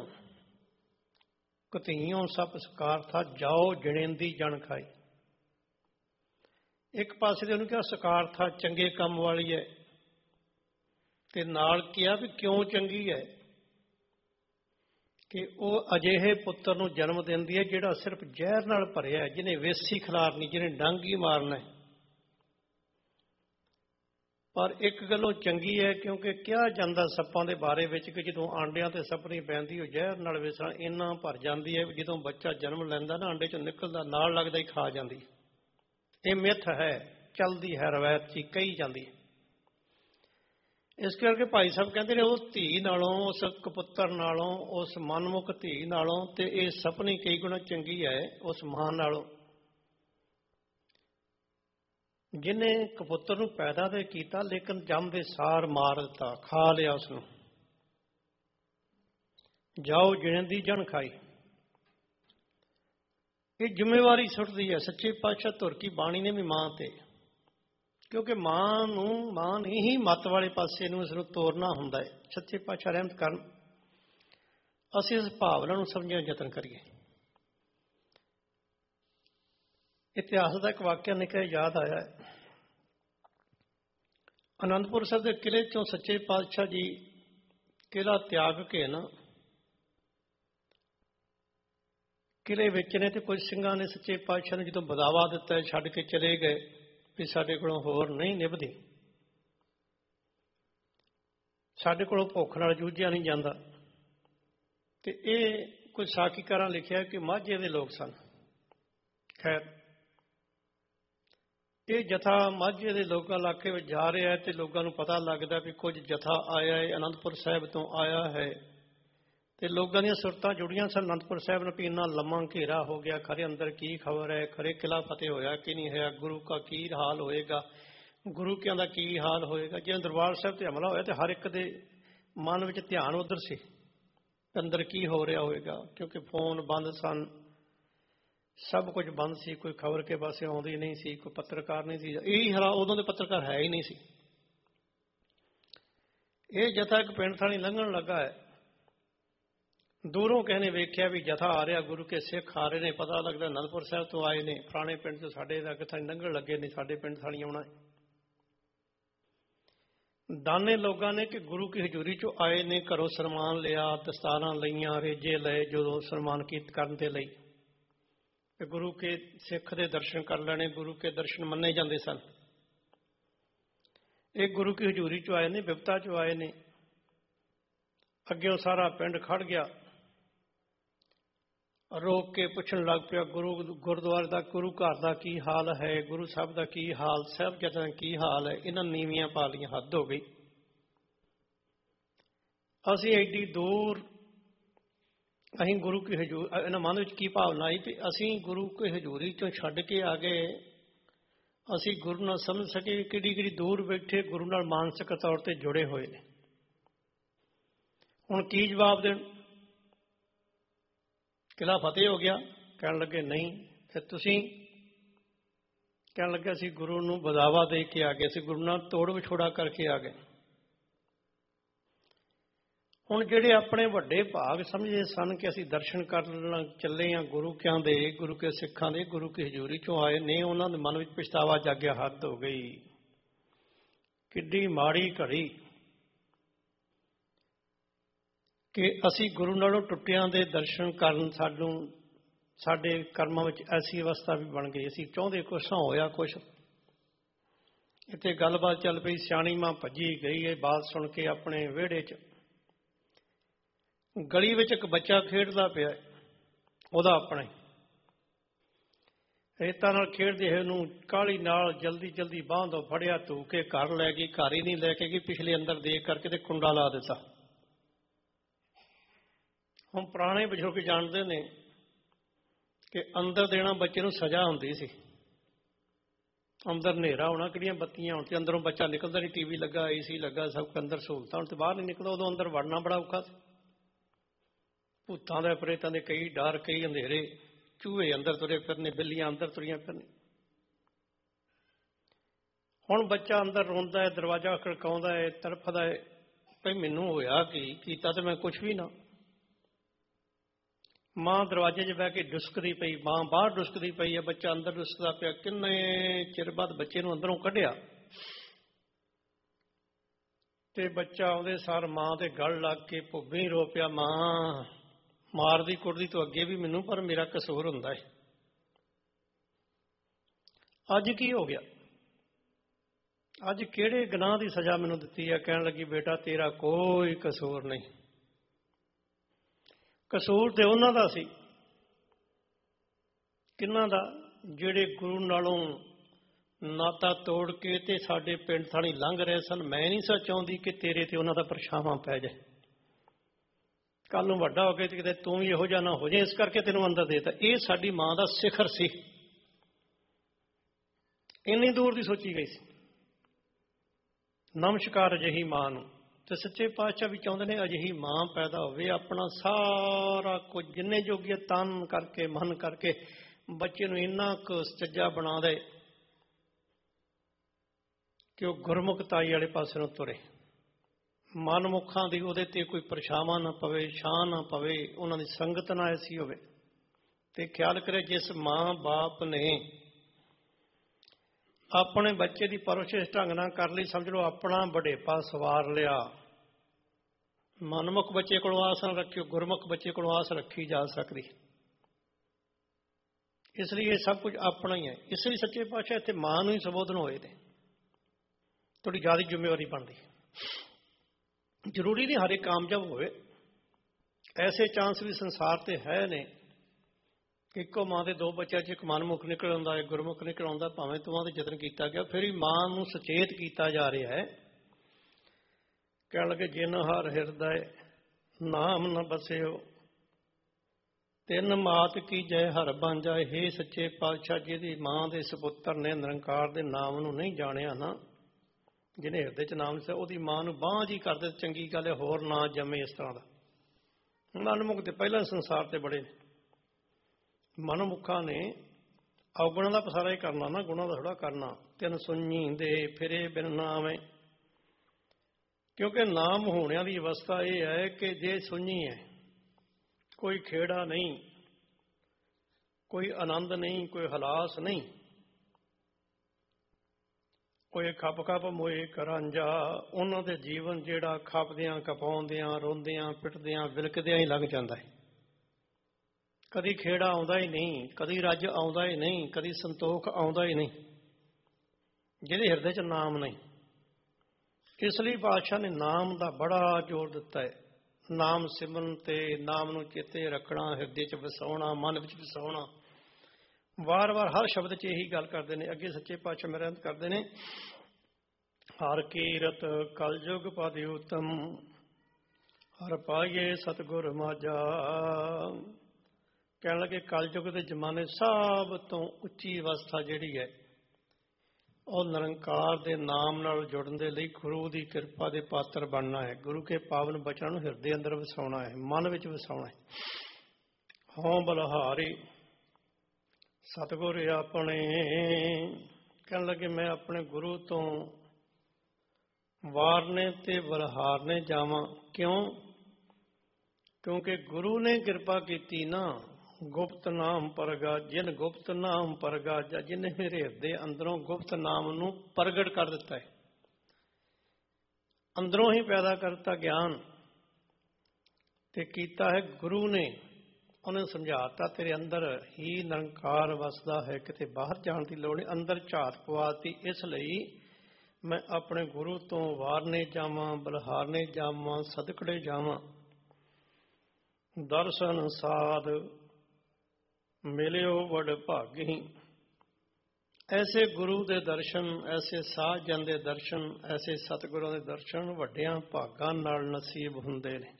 ਕੁਧੀਓਂ ਸੱਪ ਸਕਾਰ ਥਾ, ਜਾਓ ਜਣੇਂਦੀ ਜਣ ਖਾਈ। ਇੱਕ ਪਾਸੇ ਤੇ ਉਹਨੂੰ ਕਿਹਾ ਸਕਾਰ ਥਾ, ਚੰਗੇ ਕੰਮ ਵਾਲੀ ਹੈ, ਤੇ ਨਾਲ ਕਿਹਾ ਵੀ ਕਿਉਂ ਚੰਗੀ ਹੈ, ਕਿ ਉਹ ਅਜਿਹੇ ਪੁੱਤਰ ਨੂੰ ਜਨਮ ਦਿੰਦੀ ਹੈ ਜਿਹੜਾ ਸਿਰਫ ਜ਼ਹਿਰ ਨਾਲ ਭਰਿਆ, ਜਿਹਨੇ ਵੇਸੀ ਖਿਲਾਰਨੀ, ਜਿਹਨੇ ਡੰਗ ਹੀ ਮਾਰਨਾ। ਪਰ ਇੱਕ ਗੱਲੋਂ ਚੰਗੀ ਹੈ, ਕਿਉਂਕਿ ਕਿਹਾ ਜਾਂਦਾ ਸੱਪਾਂ ਦੇ ਬਾਰੇ ਵਿੱਚ ਕਿ ਜਦੋਂ ਆਂਡਿਆਂ ਤੇ ਸਪਨੀ ਪੈਂਦੀ ਉਹ ਜ਼ਹਿਰ ਨਾਲ ਵੇਸਣਾ ਇੰਨਾ ਭਰ ਜਾਂਦੀ ਹੈ ਵੀ ਜਦੋਂ ਬੱਚਾ ਜਨਮ ਲੈਂਦਾ ਨਾ, ਆਂਡੇ ਚੋਂ ਨਿਕਲਦਾ ਨਾਲ ਲੱਗਦਾ ਹੀ ਖਾ ਜਾਂਦੀ। ਇਹ ਮਿੱਥ ਹੈ, ਚਲਦੀ ਹੈ, ਰਵਾਇਤ ਚ ਕਹੀ ਜਾਂਦੀ ਹੈ। ਇਸ ਕਰਕੇ ਭਾਈ ਸਾਹਿਬ ਕਹਿੰਦੇ ਨੇ ਉਸ ਧੀ ਨਾਲੋਂ, ਉਸ ਕਪੁੱਤਰ ਨਾਲੋਂ, ਉਸ ਮਨਮੁਖ ਧੀ ਨਾਲੋਂ ਤੇ ਇਹ ਸਪਨੀ ਕਈ ਗੁਣਾ ਚੰਗੀ ਹੈ ਉਸ ਮਾਂ ਨਾਲੋਂ। ਜਿਹਨੇ ਕਪੁੱਤਰ ਨੂੰ ਪੈਦਾ ਤੇ ਕੀਤਾ ਲੇਕਿਨ ਜੰਮਦੇ ਸਾਰ ਮਾਰ ਦਿੱਤਾ, ਖਾ ਲਿਆ ਉਸਨੂੰ। ਜਾਓ ਜਿਣੇ ਦੀ ਜਣ ਖਾਈ। ਇਹ ਜ਼ਿੰਮੇਵਾਰੀ ਸੁੱਟਦੀ ਹੈ ਸੱਚੇ ਪਾਤਸ਼ਾਹ ਧੁਰ ਕੀ ਬਾਣੀ ਨੇ ਵੀ ਮਾਂ ਤੇ, ਕਿਉਂਕਿ ਮਾਂ ਨੂੰ ਮਾਂ ਨੇ ਹੀ ਮੱਤ ਵਾਲੇ ਪਾਸੇ ਨੂੰ ਇਸ ਨੂੰ ਤੋਰਨਾ ਹੁੰਦਾ ਹੈ। ਸੱਚੇ ਪਾਤਸ਼ਾਹ ਰਹਿਮਤ ਕਰਨ ਅਸੀਂ ਇਸ ਭਾਵਨਾ ਨੂੰ ਸਮਝਣ ਦਾ ਯਤਨ ਕਰੀਏ। ਇਤਿਹਾਸ ਦਾ ਇੱਕ ਵਾਕਿਆ ਨਿਕਲ ਯਾਦ ਆਇਆ ਹੈ। ਅਨੰਦਪੁਰ ਸਾਹਿਬ ਦੇ ਕਿਲ੍ਹੇ ਚੋਂ ਸੱਚੇ ਪਾਤਸ਼ਾਹ ਜੀ ਕਿਲ੍ਹਾ ਤਿਆਗ ਕੇ ਨਾ ਕਿਲ੍ਹੇ ਵਿੱਚ ਨੇ, ਤੇ ਕੁਝ ਸਿੰਘਾਂ ਨੇ ਸੱਚੇ ਪਾਤਸ਼ਾਹ ਨੂੰ ਜਦੋਂ ਬਦਾਵਾ ਦਿੱਤਾ ਛੱਡ ਕੇ ਚਲੇ ਗਏ ਵੀ ਸਾਡੇ ਕੋਲੋਂ ਹੋਰ ਨਹੀਂ ਨਿਭਦੀ, ਸਾਡੇ ਕੋਲੋਂ ਭੁੱਖ ਨਾਲ ਜੂਝਿਆ ਨਹੀਂ ਜਾਂਦਾ। ਤੇ ਇਹ ਕੁਝ ਸਾਖੀਕਾਰਾਂ ਲਿਖਿਆ ਕਿ ਮਾਝੇ ਦੇ ਲੋਕ ਸਨ। ਖੈਰ ਇਹ ਜਥਾ ਮਾਝੇ ਦੇ ਲੋਕਾਂ ਇਲਾਕੇ ਵਿੱਚ ਜਾ ਰਿਹਾ ਤੇ ਲੋਕਾਂ ਨੂੰ ਪਤਾ ਲੱਗਦਾ ਵੀ ਕੁਝ ਜਥਾ ਆਇਆ ਹੈ, ਅਨੰਦਪੁਰ ਸਾਹਿਬ ਤੋਂ ਆਇਆ ਹੈ। ਤੇ ਲੋਕਾਂ ਦੀਆਂ ਸੁਰਤਾਂ ਜੁੜੀਆਂ ਸਨ ਅਨੰਦਪੁਰ ਸਾਹਿਬ ਨੂੰ ਵੀ ਇੰਨਾ ਲੰਮਾ ਘੇਰਾ ਹੋ ਗਿਆ, ਖਰੇ ਅੰਦਰ ਕੀ ਖਬਰ ਹੈ, ਖਰੇ ਕਿਲ੍ਹਾ ਫਤਿਹ ਹੋਇਆ ਕਿ ਨਹੀਂ ਹੋਇਆ, ਗੁਰੂ ਦਾ ਕੀ ਹਾਲ ਹੋਏਗਾ, ਗੁਰੂ ਕਿਆਂ ਦਾ ਕੀ ਹਾਲ ਹੋਏਗਾ। ਜਿਵੇਂ ਦਰਬਾਰ ਸਾਹਿਬ ਤੇ ਹਮਲਾ ਹੋਇਆ ਤੇ ਹਰ ਇੱਕ ਦੇ ਮਨ ਵਿੱਚ ਧਿਆਨ ਉੱਧਰ ਸੀ, ਅੰਦਰ ਕੀ ਹੋ ਰਿਹਾ ਹੋਏਗਾ, ਕਿਉਂਕਿ ਫੋਨ ਬੰਦ ਸਨ, ਸਭ ਕੁਝ ਬੰਦ ਸੀ, ਕੋਈ ਖਬਰ ਕੇ ਪਾਸੇ ਆਉਂਦੀ ਨਹੀਂ ਸੀ, ਕੋਈ ਪੱਤਰਕਾਰ ਨਹੀਂ ਸੀ। ਇਹੀ ਹਾਲਾਤ ਉਦੋਂ ਦੇ ਪੱਤਰਕਾਰ ਹੈ ਹੀ ਨਹੀਂ ਸੀ। ਇਹ ਜਥਾ ਇੱਕ ਪਿੰਡ ਥਾਣੀ ਲੰਘਣ ਲੱਗਾ ਹੈ। ਦੂਰੋਂ ਕਿਸੇ ਨੇ ਵੇਖਿਆ ਵੀ ਜਥਾ ਆ ਰਿਹਾ, ਗੁਰੂ ਕੇ ਸਿੱਖ ਆ ਰਹੇ ਨੇ, ਪਤਾ ਲੱਗਦਾ ਅਨੰਦਪੁਰ ਸਾਹਿਬ ਤੋਂ ਆਏ ਨੇ, ਫਲਾਣੇ ਪਿੰਡ ਤੋਂ ਸਾਡੇ ਅੱਗੇ ਥਾਣੀ ਲੰਘਣ ਲੱਗੇ ਨੇ, ਸਾਡੇ ਪਿੰਡ ਥਾਣੀ ਆਉਣਾ। ਦਾਨੇ ਲੋਕਾਂ ਨੇ ਕਿ ਗੁਰੂ ਕੀ ਹਜ਼ੂਰੀ ਚੋਂ ਆਏ ਨੇ, ਘਰੋਂ ਸਨਮਾਨ ਲਿਆ, ਦਸਤਾਰਾਂ ਲਈਆਂ, ਰੇਜੇ ਲਏ ਜਦੋਂ ਸਨਮਾਨ ਕੀਤ ਕਰਨ ਦੇ ਲਈ, ਕਿ ਗੁਰੂ ਕੇ ਸਿੱਖ ਦੇ ਦਰਸ਼ਨ ਕਰ ਲੈਣੇ, ਗੁਰੂ ਕੇ ਦਰਸ਼ਨ ਮੰਨੇ ਜਾਂਦੇ ਸਨ। ਇਹ ਗੁਰੂ ਕੀ ਹਜ਼ੂਰੀ ਚੋਂ ਆਏ ਨੇ, ਬਿਪਤਾ ਚੋਂ ਆਏ ਨੇ। ਅੱਗੇ ਸਾਰਾ ਪਿੰਡ ਖੜ ਗਿਆ, ਰੋਕ ਕੇ ਪੁੱਛਣ ਲੱਗ ਪਿਆ ਗੁਰੂ ਗੁਰਦੁਆਰੇ ਦਾ, ਗੁਰੂ ਘਰ ਦਾ ਕੀ ਹਾਲ ਹੈ, ਗੁਰੂ ਸਾਹਿਬ ਦਾ ਕੀ ਹਾਲ, ਸਾਹਿਬਜ਼ਾਦਿਆਂ ਦਾ ਕੀ ਹਾਲ ਹੈ। ਇਹਨਾਂ ਨੀਵੀਆਂ ਪਾ ਲਈਆਂ, ਹੱਦ ਹੋ ਗਈ। ਅਸੀਂ ਐਡੀ ਦੂਰ, ਅਸੀਂ ਗੁਰੂ ਕੀ ਹਜ਼ੂਰ, ਇਹਨਾਂ ਮਨ ਵਿੱਚ ਕੀ ਭਾਵਨਾ ਆਈ ਵੀ ਅਸੀਂ ਗੁਰੂ ਕੀ ਹਜ਼ੂਰੀ ਚੋਂ ਛੱਡ ਕੇ ਆ ਗਏ, ਅਸੀਂ ਗੁਰੂ ਨਾਲ ਸਮਝ ਸਕੇ ਕਿਹੜੀ ਕਿਹੜੀ ਦੂਰ ਬੈਠੇ ਗੁਰੂ ਨਾਲ ਮਾਨਸਿਕ ਤੌਰ ਤੇ ਜੁੜੇ ਹੋਏ ਨੇ। ਹੁਣ ਕੀ ਜਵਾਬ ਦੇਣ? ਕਿਲ੍ਹਾ ਫਤਿਹ ਹੋ ਗਿਆ? ਕਹਿਣ ਲੱਗੇ ਨਹੀਂ। ਫਿਰ ਤੁਸੀਂ? ਕਹਿਣ ਲੱਗੇ ਅਸੀਂ ਗੁਰੂ ਨੂੰ ਬਦਾਵਾ ਦੇ ਕੇ ਆ ਗਏ, ਅਸੀਂ ਗੁਰੂ ਨਾਲ ਤੋੜ ਵਿਛੋੜਾ ਕਰਕੇ ਆ ਗਏ। ਹੁਣ ਜਿਹੜੇ ਆਪਣੇ ਵੱਡੇ ਭਾਗ ਸਮਝੇ ਸਨ ਕਿ ਅਸੀਂ ਦਰਸ਼ਨ ਕਰਨ ਚੱਲੇ ਹਾਂ ਗੁਰੂ ਕਿਆਂ ਦੇ, ਗੁਰੂ ਕੇ ਸਿੱਖਾਂ ਦੇ, ਗੁਰੂ ਕੀ ਹਜ਼ੂਰੀ ਚੋਂ ਆਏ ਨੇ, ਉਹਨਾਂ ਦੇ ਮਨ ਵਿੱਚ ਪਛਤਾਵਾ ਜਾਗਿਆ, ਹੱਦ ਹੋ ਗਈ, ਕਿੱਡੀ ਮਾੜੀ ਘੜੀ ਕਿ ਅਸੀਂ ਗੁਰੂ ਨਾਲੋਂ ਟੁੱਟਿਆਂ ਦੇ ਦਰਸ਼ਨ ਕਰਨ, ਸਾਨੂੰ ਸਾਡੇ ਕਰਮਾਂ ਵਿੱਚ ਐਸੀ ਅਵਸਥਾ ਵੀ ਬਣ ਗਈ। ਅਸੀਂ ਚਾਹੁੰਦੇ ਕੁਛ ਨਾ ਹੋਇਆ ਕੁਛ। ਇੱਥੇ ਗੱਲਬਾਤ ਚੱਲ ਪਈ, ਸਿਆਣੀ ਮਾਂ ਭੱਜੀ ਗਈ ਇਹ ਬਾਤ ਸੁਣ ਕੇ ਆਪਣੇ ਵਿਹੜੇ 'ਚ। ਗਲੀ ਵਿੱਚ ਇੱਕ ਬੱਚਾ ਖੇਡਦਾ ਪਿਆ, ਉਹਦਾ ਆਪਣੇ ਰੇਤਾਂ ਨਾਲ ਖੇਡਦੇ ਹੋਏ ਨੂੰ ਕਾਹਲੀ ਨਾਲ ਜਲਦੀ ਜਲਦੀ ਬਾਂਹ ਤੋਂ ਫੜਿਆ, ਧੂ ਕੇ ਘਰ ਲੈ ਗਈ। ਘਰ ਹੀ ਨਹੀਂ ਲੈ ਕੇ ਗਈ, ਪਿਛਲੇ ਅੰਦਰ ਦੇਖ ਕਰਕੇ ਤੇ ਕੁੰਡਾ ਲਾ ਦਿੱਤਾ। ਹੁਣ ਪੁਰਾਣੇ ਬਜ਼ੁਰਗ ਜਾਣਦੇ ਨੇ ਕਿ ਅੰਦਰ ਦੇਣਾ ਬੱਚੇ ਨੂੰ ਸਜ਼ਾ ਹੁੰਦੀ ਸੀ। ਅੰਦਰ ਹਨੇਰਾ ਹੋਣਾ, ਕਿਹੜੀਆਂ ਬੱਤੀਆਂ ਹੋਣ ਤੇ ਅੰਦਰੋਂ ਬੱਚਾ ਨਿਕਲਦਾ ਨਹੀਂ, ਟੀ ਵੀ ਲੱਗਾ, ਏ ਸੀ ਲੱਗਾ, ਸਭ ਅੰਦਰ ਸਹੂਲਤਾਂ ਹੁਣ ਤੇ ਬਾਹਰ ਨਹੀਂ ਨਿਕਲਦਾ। ਉਦੋਂ ਅੰਦਰ ਵੜਨਾ ਬੜਾ ਔਖਾ ਸੀ। ਭੂਤਾਂ ਦੇ ਪ੍ਰੇਤਾਂ ਦੇ ਕਈ ਡਰ, ਕਈ ਅੰਧੇਰੇ, ਚੂਹੇ ਅੰਦਰ ਤੁਰੇ ਫਿਰਨੇ, ਬਿੱਲੀਆਂ ਅੰਦਰ ਤੁਰੀਆਂ ਫਿਰਨੇ। ਹੁਣ ਬੱਚਾ ਅੰਦਰ ਰੋਂਦਾ ਹੈ, ਦਰਵਾਜ਼ਾ ਖੜਕਾਉਂਦਾ ਹੈ, ਤੜਫਦਾ ਹੈ, ਭਈ ਮੈਨੂੰ ਹੋਇਆ ਕੀ, ਕੀਤਾ ਤੇ ਮੈਂ ਕੁਛ ਵੀ ਨਾ। ਮਾਂ ਦਰਵਾਜ਼ੇ 'ਚ ਬਹਿ ਕੇ ਡੁਸਕਦੀ ਪਈ, ਮਾਂ ਬਾਹਰ ਡੁਸਕਦੀ ਪਈ ਹੈ, ਬੱਚਾ ਅੰਦਰ ਡੁਸਕਦਾ ਪਿਆ। ਕਿੰਨੇ ਚਿਰ ਬਾਅਦ ਬੱਚੇ ਨੂੰ ਅੰਦਰੋਂ ਕੱਢਿਆ ਤੇ ਬੱਚਾ ਉਹਦੇ ਸਾਰ ਮਾਂ ਦੇ ਗਲ ਲੱਗ ਕੇ ਭੁੱਬੀ ਰੋ ਪਿਆ, ਮਾਂ ਮਾਰਦੀ ਕੁੱਟਦੀ ਤੋਂ ਅੱਗੇ ਵੀ ਮੈਨੂੰ, ਪਰ ਮੇਰਾ ਕਸੂਰ ਹੁੰਦਾ ਹੈ। ਅੱਜ ਕੀ ਹੋ ਗਿਆ? ਅੱਜ ਕਿਹੜੇ ਗੁਨਾਹ ਦੀ ਸਜ਼ਾ ਮੈਨੂੰ ਦਿੱਤੀ ਹੈ? ਕਹਿਣ ਲੱਗੀ ਬੇਟਾ ਤੇਰਾ ਕੋਈ ਕਸੂਰ ਨਹੀਂ। ਕਸੂਰ ਤੇ ਉਹਨਾਂ ਦਾ ਸੀ। ਕਿਹਨਾਂ ਦਾ? ਜਿਹੜੇ ਗੁਰੂ ਨਾਲੋਂ ਨਾਤਾ ਤੋੜ ਕੇ ਤੇ ਸਾਡੇ ਪਿੰਡ ਥਾਣੀ ਲੰਘ ਰਹੇ ਸਨ। ਮੈਂ ਨਹੀਂ ਸਾ ਚਾਹੁੰਦੀ ਕਿ ਤੇਰੇ ਤੇ ਉਹਨਾਂ ਦਾ ਪਰਛਾਵਾਂ ਪੈ ਜਾਏ, ਕੱਲ ਨੂੰ ਵੱਡਾ ਹੋ ਕੇ ਤੇ ਕਿਤੇ ਤੂੰ ਵੀ ਇਹੋ ਜਿਹਾ ਨਾ ਹੋ ਜਾਏ, ਇਸ ਕਰਕੇ ਤੈਨੂੰ ਅੰਦਰ ਦੇਤਾ। ਇਹ ਸਾਡੀ ਮਾਂ ਦਾ ਸਿਖਰ ਸੀ। ਇੰਨੀ ਦੂਰ ਦੀ ਸੋਚੀ ਗਈ ਸੀ। ਨਮਸਕਾਰ ਅਜਿਹੀ ਮਾਂ ਨੂੰ। ਤੇ ਸੱਚੇ ਪਾਤਸ਼ਾਹ ਵੀ ਚਾਹੁੰਦੇ ਨੇ ਅਜਿਹੀ ਮਾਂ ਪੈਦਾ ਹੋਵੇ, ਆਪਣਾ ਸਾਰਾ ਕੁਝ ਜਿੰਨੇ ਜੋਗੀ ਤਨ ਕਰਕੇ ਮਨ ਕਰਕੇ ਬੱਚੇ ਨੂੰ ਇੰਨਾ ਕੁ ਸੱਜਾ ਬਣਾ ਦੇ ਕਿ ਉਹ ਗੁਰਮੁਖਤਾਈ ਵਾਲੇ ਪਾਸੇ ਨੂੰ ਤੁਰੇ। ਮਨਮੁਖਾਂ ਦੀ ਉਹਦੇ ਤੇ ਕੋਈ ਪਰਛਾਵਾਂ ਨਾ ਪਵੇ, ਛਾਂ ਨਾ ਪਵੇ, ਉਹਨਾਂ ਦੀ ਸੰਗਤ ਨਾ ਐਸੀ ਹੋਵੇ। ਤੇ ਖਿਆਲ ਕਰੇ ਜਿਸ ਮਾਂ ਬਾਪ ਨੇ ਆਪਣੇ ਬੱਚੇ ਦੀ ਪਰਵਰਿਸ਼ ਇਸ ਢੰਗ ਨਾਲ ਕਰ ਲਈ, ਸਮਝ ਲਓ ਆਪਣਾ ਵਡੇਪਾ ਸਵਾਰ ਲਿਆ। ਮਨਮੁਖ ਬੱਚੇ ਕੋਲੋਂ ਆਸ ਨਾ ਰੱਖਿਓ, ਗੁਰਮੁਖ ਬੱਚੇ ਕੋਲੋਂ ਆਸ ਰੱਖੀ ਜਾ ਸਕਦੀ। ਇਸ ਲਈ ਇਹ ਸਭ ਕੁਝ ਆਪਣਾ ਹੀ ਹੈ। ਇਸ ਲਈ ਸੱਚੇ ਪਾਤਸ਼ਾਹ ਇੱਥੇ ਮਾਂ ਨੂੰ ਹੀ ਸੰਬੋਧਨ ਹੋਏ ਨੇ। ਤੁਹਾਡੀ ਜ਼ਿਆਦਾ ਜ਼ਿੰਮੇਵਾਰੀ ਬਣਦੀ। ਜ਼ਰੂਰੀ ਨਹੀਂ ਹਰ ਇੱਕ ਕਾਮਯਾਬ ਹੋਵੇ। ਐਸੇ ਚਾਂਸ ਵੀ ਸੰਸਾਰ ਤੇ ਹੈ ਨੇ। ਇੱਕੋ ਮਾਂ ਦੇ ਦੋ ਬੱਚਿਆਂ 'ਚ ਇੱਕ ਮਨਮੁਖ ਨਿਕਲ ਆਉਂਦਾ ਹੈ, ਗੁਰਮੁਖ ਨਿਕਲ ਆਉਂਦਾ। ਭਾਵੇਂ ਦੋਵਾਂ ਦੇ ਯਤਨ ਕੀਤਾ ਗਿਆ, ਫਿਰ ਵੀ ਮਾਂ ਨੂੰ ਸੁਚੇਤ ਕੀਤਾ ਜਾ ਰਿਹਾ ਹੈ। ਕਹਿਣ ਲੱਗੇ ਜਿਨ ਹਰ ਹਿਰਦੈ ਨਾਮ ਨ ਬਸਿਓ, ਤਿੰਨ ਮਾਤ ਕੀ ਜੈ ਹਰ ਬਣ ਜਾਏ। ਹੇ ਸੱਚੇ ਪਾਤਸ਼ਾਹ, ਜਿਹਦੀ ਮਾਂ ਦੇ ਸਪੁੱਤਰ ਨੇ ਨਿਰੰਕਾਰ ਦੇ ਨਾਮ ਨੂੰ ਨਹੀਂ ਜਾਣਿਆ ਨਾ, ਜਿਹਨੇ ਹਿਰਦੇ 'ਚ ਨਾਮ ਸੀ, ਉਹਦੀ ਮਾਂ ਨੂੰ ਬਾਂਝ ਹੀ ਕਰਦੇ ਚੰਗੀ ਗੱਲ ਹੈ, ਹੋਰ ਨਾ ਜੰਮੇ ਇਸ ਤਰ੍ਹਾਂ ਦਾ। ਮਨਮੁਖ ਤੇ ਪਹਿਲਾਂ ਸੰਸਾਰ ਤੇ ਬੜੇ ਨੇ। ਮਨਮੁਖਾਂ ਨੇ ਔਗੁਣਾਂ ਦਾ ਪਸਾਰਾ ਹੀ ਕਰਨਾ ਨਾ, ਗੁਣਾਂ ਦਾ ਥੋੜ੍ਹਾ ਕਰਨਾ। ਤਿੰਨ ਸੁਣੀ ਦੇ ਫਿਰੇ ਬਿਨ ਨਾਮ ਹੈ। ਕਿਉਂਕਿ ਨਾਮ ਹੋਣਿਆਂ ਦੀ ਅਵਸਥਾ ਇਹ ਹੈ ਕਿ ਜੇ ਸੁਣੀ ਹੈ, ਕੋਈ ਖੇੜਾ ਨਹੀਂ, ਕੋਈ ਆਨੰਦ ਨਹੀਂ, ਕੋਈ ਹਲਾਸ ਨਹੀਂ, ਕੋਈ ਖੱਪ ਖੱਪ ਮੋਏ ਕਰਾਂਜਾ। ਉਹਨਾਂ ਦੇ ਜੀਵਨ ਜਿਹੜਾ ਖੱਪਦਿਆਂ ਕਪਾਉਂਦਿਆਂ ਰੋਂਦਿਆਂ ਪਿੱਟਦਿਆਂ ਵਿਲਕਦਿਆਂ ਹੀ ਲੰਘ ਜਾਂਦਾ ਹੈ। ਕਦੀ ਖੇੜਾ ਆਉਂਦਾ ਹੀ ਨਹੀਂ, ਕਦੀ ਰੱਜ ਆਉਂਦਾ ਹੀ ਨਹੀਂ, ਕਦੀ ਸੰਤੋਖ ਆਉਂਦਾ ਹੀ ਨਹੀਂ, ਜਿਹਦੇ ਹਿਰਦੇ 'ਚ ਨਾਮ ਨਹੀਂ। ਇਸ ਲਈ ਪਾਤਸ਼ਾਹ ਨੇ ਨਾਮ ਦਾ ਬੜਾ ਜ਼ੋਰ ਦਿੱਤਾ ਹੈ। ਨਾਮ ਸਿਮਰਨ ਤੇ, ਨਾਮ ਨੂੰ ਚੇਤੇ ਰੱਖਣਾ, ਹਿਰਦੇ 'ਚ ਵਸਾਉਣਾ, ਮਨ ਵਿੱਚ ਵਸਾਉਣਾ। ਵਾਰ ਵਾਰ ਹਰ ਸ਼ਬਦ 'ਚ ਇਹੀ ਗੱਲ ਕਰਦੇ ਨੇ। ਅੱਗੇ ਸੱਚੇ ਪਾਤਸ਼ਾਹ ਮਿਹਰਬਾਨ ਕਰਦੇ ਨੇ, ਹਰ ਕੀਰਤ ਕਲਯੁਗ ਪਦ ਉਤਮ, ਹਰ ਪਾਈਏ ਸਤਿਗੁਰ ਮਾਝਾ। ਕਹਿਣ ਲੱਗੇ ਕਲਯੁਗ ਦੇ ਜ਼ਮਾਨੇ ਸਭ ਤੋਂ ਉੱਚੀ ਅਵਸਥਾ ਜਿਹੜੀ ਹੈ, ਉਹ ਨਿਰੰਕਾਰ ਦੇ ਨਾਮ ਨਾਲ ਜੁੜਨ ਦੇ ਲਈ ਗੁਰੂ ਦੀ ਕਿਰਪਾ ਦੇ ਪਾਤਰ ਬਣਨਾ ਹੈ। ਗੁਰੂ ਕੇ ਪਾਵਨ ਬਚਨਾਂ ਨੂੰ ਹਿਰਦੇ ਅੰਦਰ ਵਸਾਉਣਾ ਹੈ, ਮਨ ਵਿੱਚ ਵਸਾਉਣਾ ਹੈ। ਹਉ ਬਲਿਹਾਰੀ ਸਤਿਗੁਰ ਆਪਣੇ। ਕਹਿਣ ਲੱਗੇ ਮੈਂ ਆਪਣੇ ਗੁਰੂ ਤੋਂ ਵਾਰਨੇ ਤੇ ਬਲਿਹਾਰਨੇ ਜਾਵਾਂ। ਕਿਉਂ? ਕਿਉਂਕਿ ਗੁਰੂ ਨੇ ਕਿਰਪਾ ਕੀਤੀ ਨਾ। ਗੁਪਤ ਨਾਮ ਪਰਗਾ ਜਿਨ ਗੁਪਤ ਨਾਮ ਪਰਗਾ, ਜਿਹਨੇ ਮੇਰੇ ਹਿਰਦੇ ਅੰਦਰੋਂ ਗੁਪਤ ਨਾਮ ਨੂੰ ਪ੍ਰਗਟ ਕਰ ਦਿੱਤਾ ਹੈ, ਅੰਦਰੋਂ ਹੀ ਪੈਦਾ ਕਰਤਾ ਗਿਆਨ ਤੇ ਕੀਤਾ ਹੈ ਗੁਰੂ ਨੇ। ਉਹਨੇ ਸਮਝਾਤਾ ਤੇਰੇ ਅੰਦਰ ਹੀ ਨਿਰੰਕਾਰ ਵਸਦਾ ਹੈ, ਕਿਤੇ ਬਾਹਰ ਜਾਣ ਦੀ ਲੋੜ ਨਹੀਂ, ਅੰਦਰ ਝਾਤ ਪਵਾਤੀ। ਇਸ ਲਈ ਮੈਂ ਆਪਣੇ ਗੁਰੂ ਤੋਂ ਵਾਰਨੇ ਜਾਵਾਂ, ਬਲਿਹਾਰਨੇ ਜਾਵਾਂ, ਸਦਕੜੇ ਜਾਵਾਂ। ਦਰਸ਼ਨ ਸਾਧ ਮਿਲਿਓ ਵਡ ਭਾਗੀ। ਐਸੇ ਗੁਰੂ ਦੇ ਦਰਸ਼ਨ, ਐਸੇ ਸਾਧ ਜਨ ਦੇ ਦਰਸ਼ਨ, ਐਸੇ ਸਤਿਗੁਰਾਂ ਦੇ ਦਰਸ਼ਨ ਵੱਡਿਆਂ ਭਾਗਾਂ ਨਾਲ ਨਸੀਬ ਹੁੰਦੇ ਨੇ।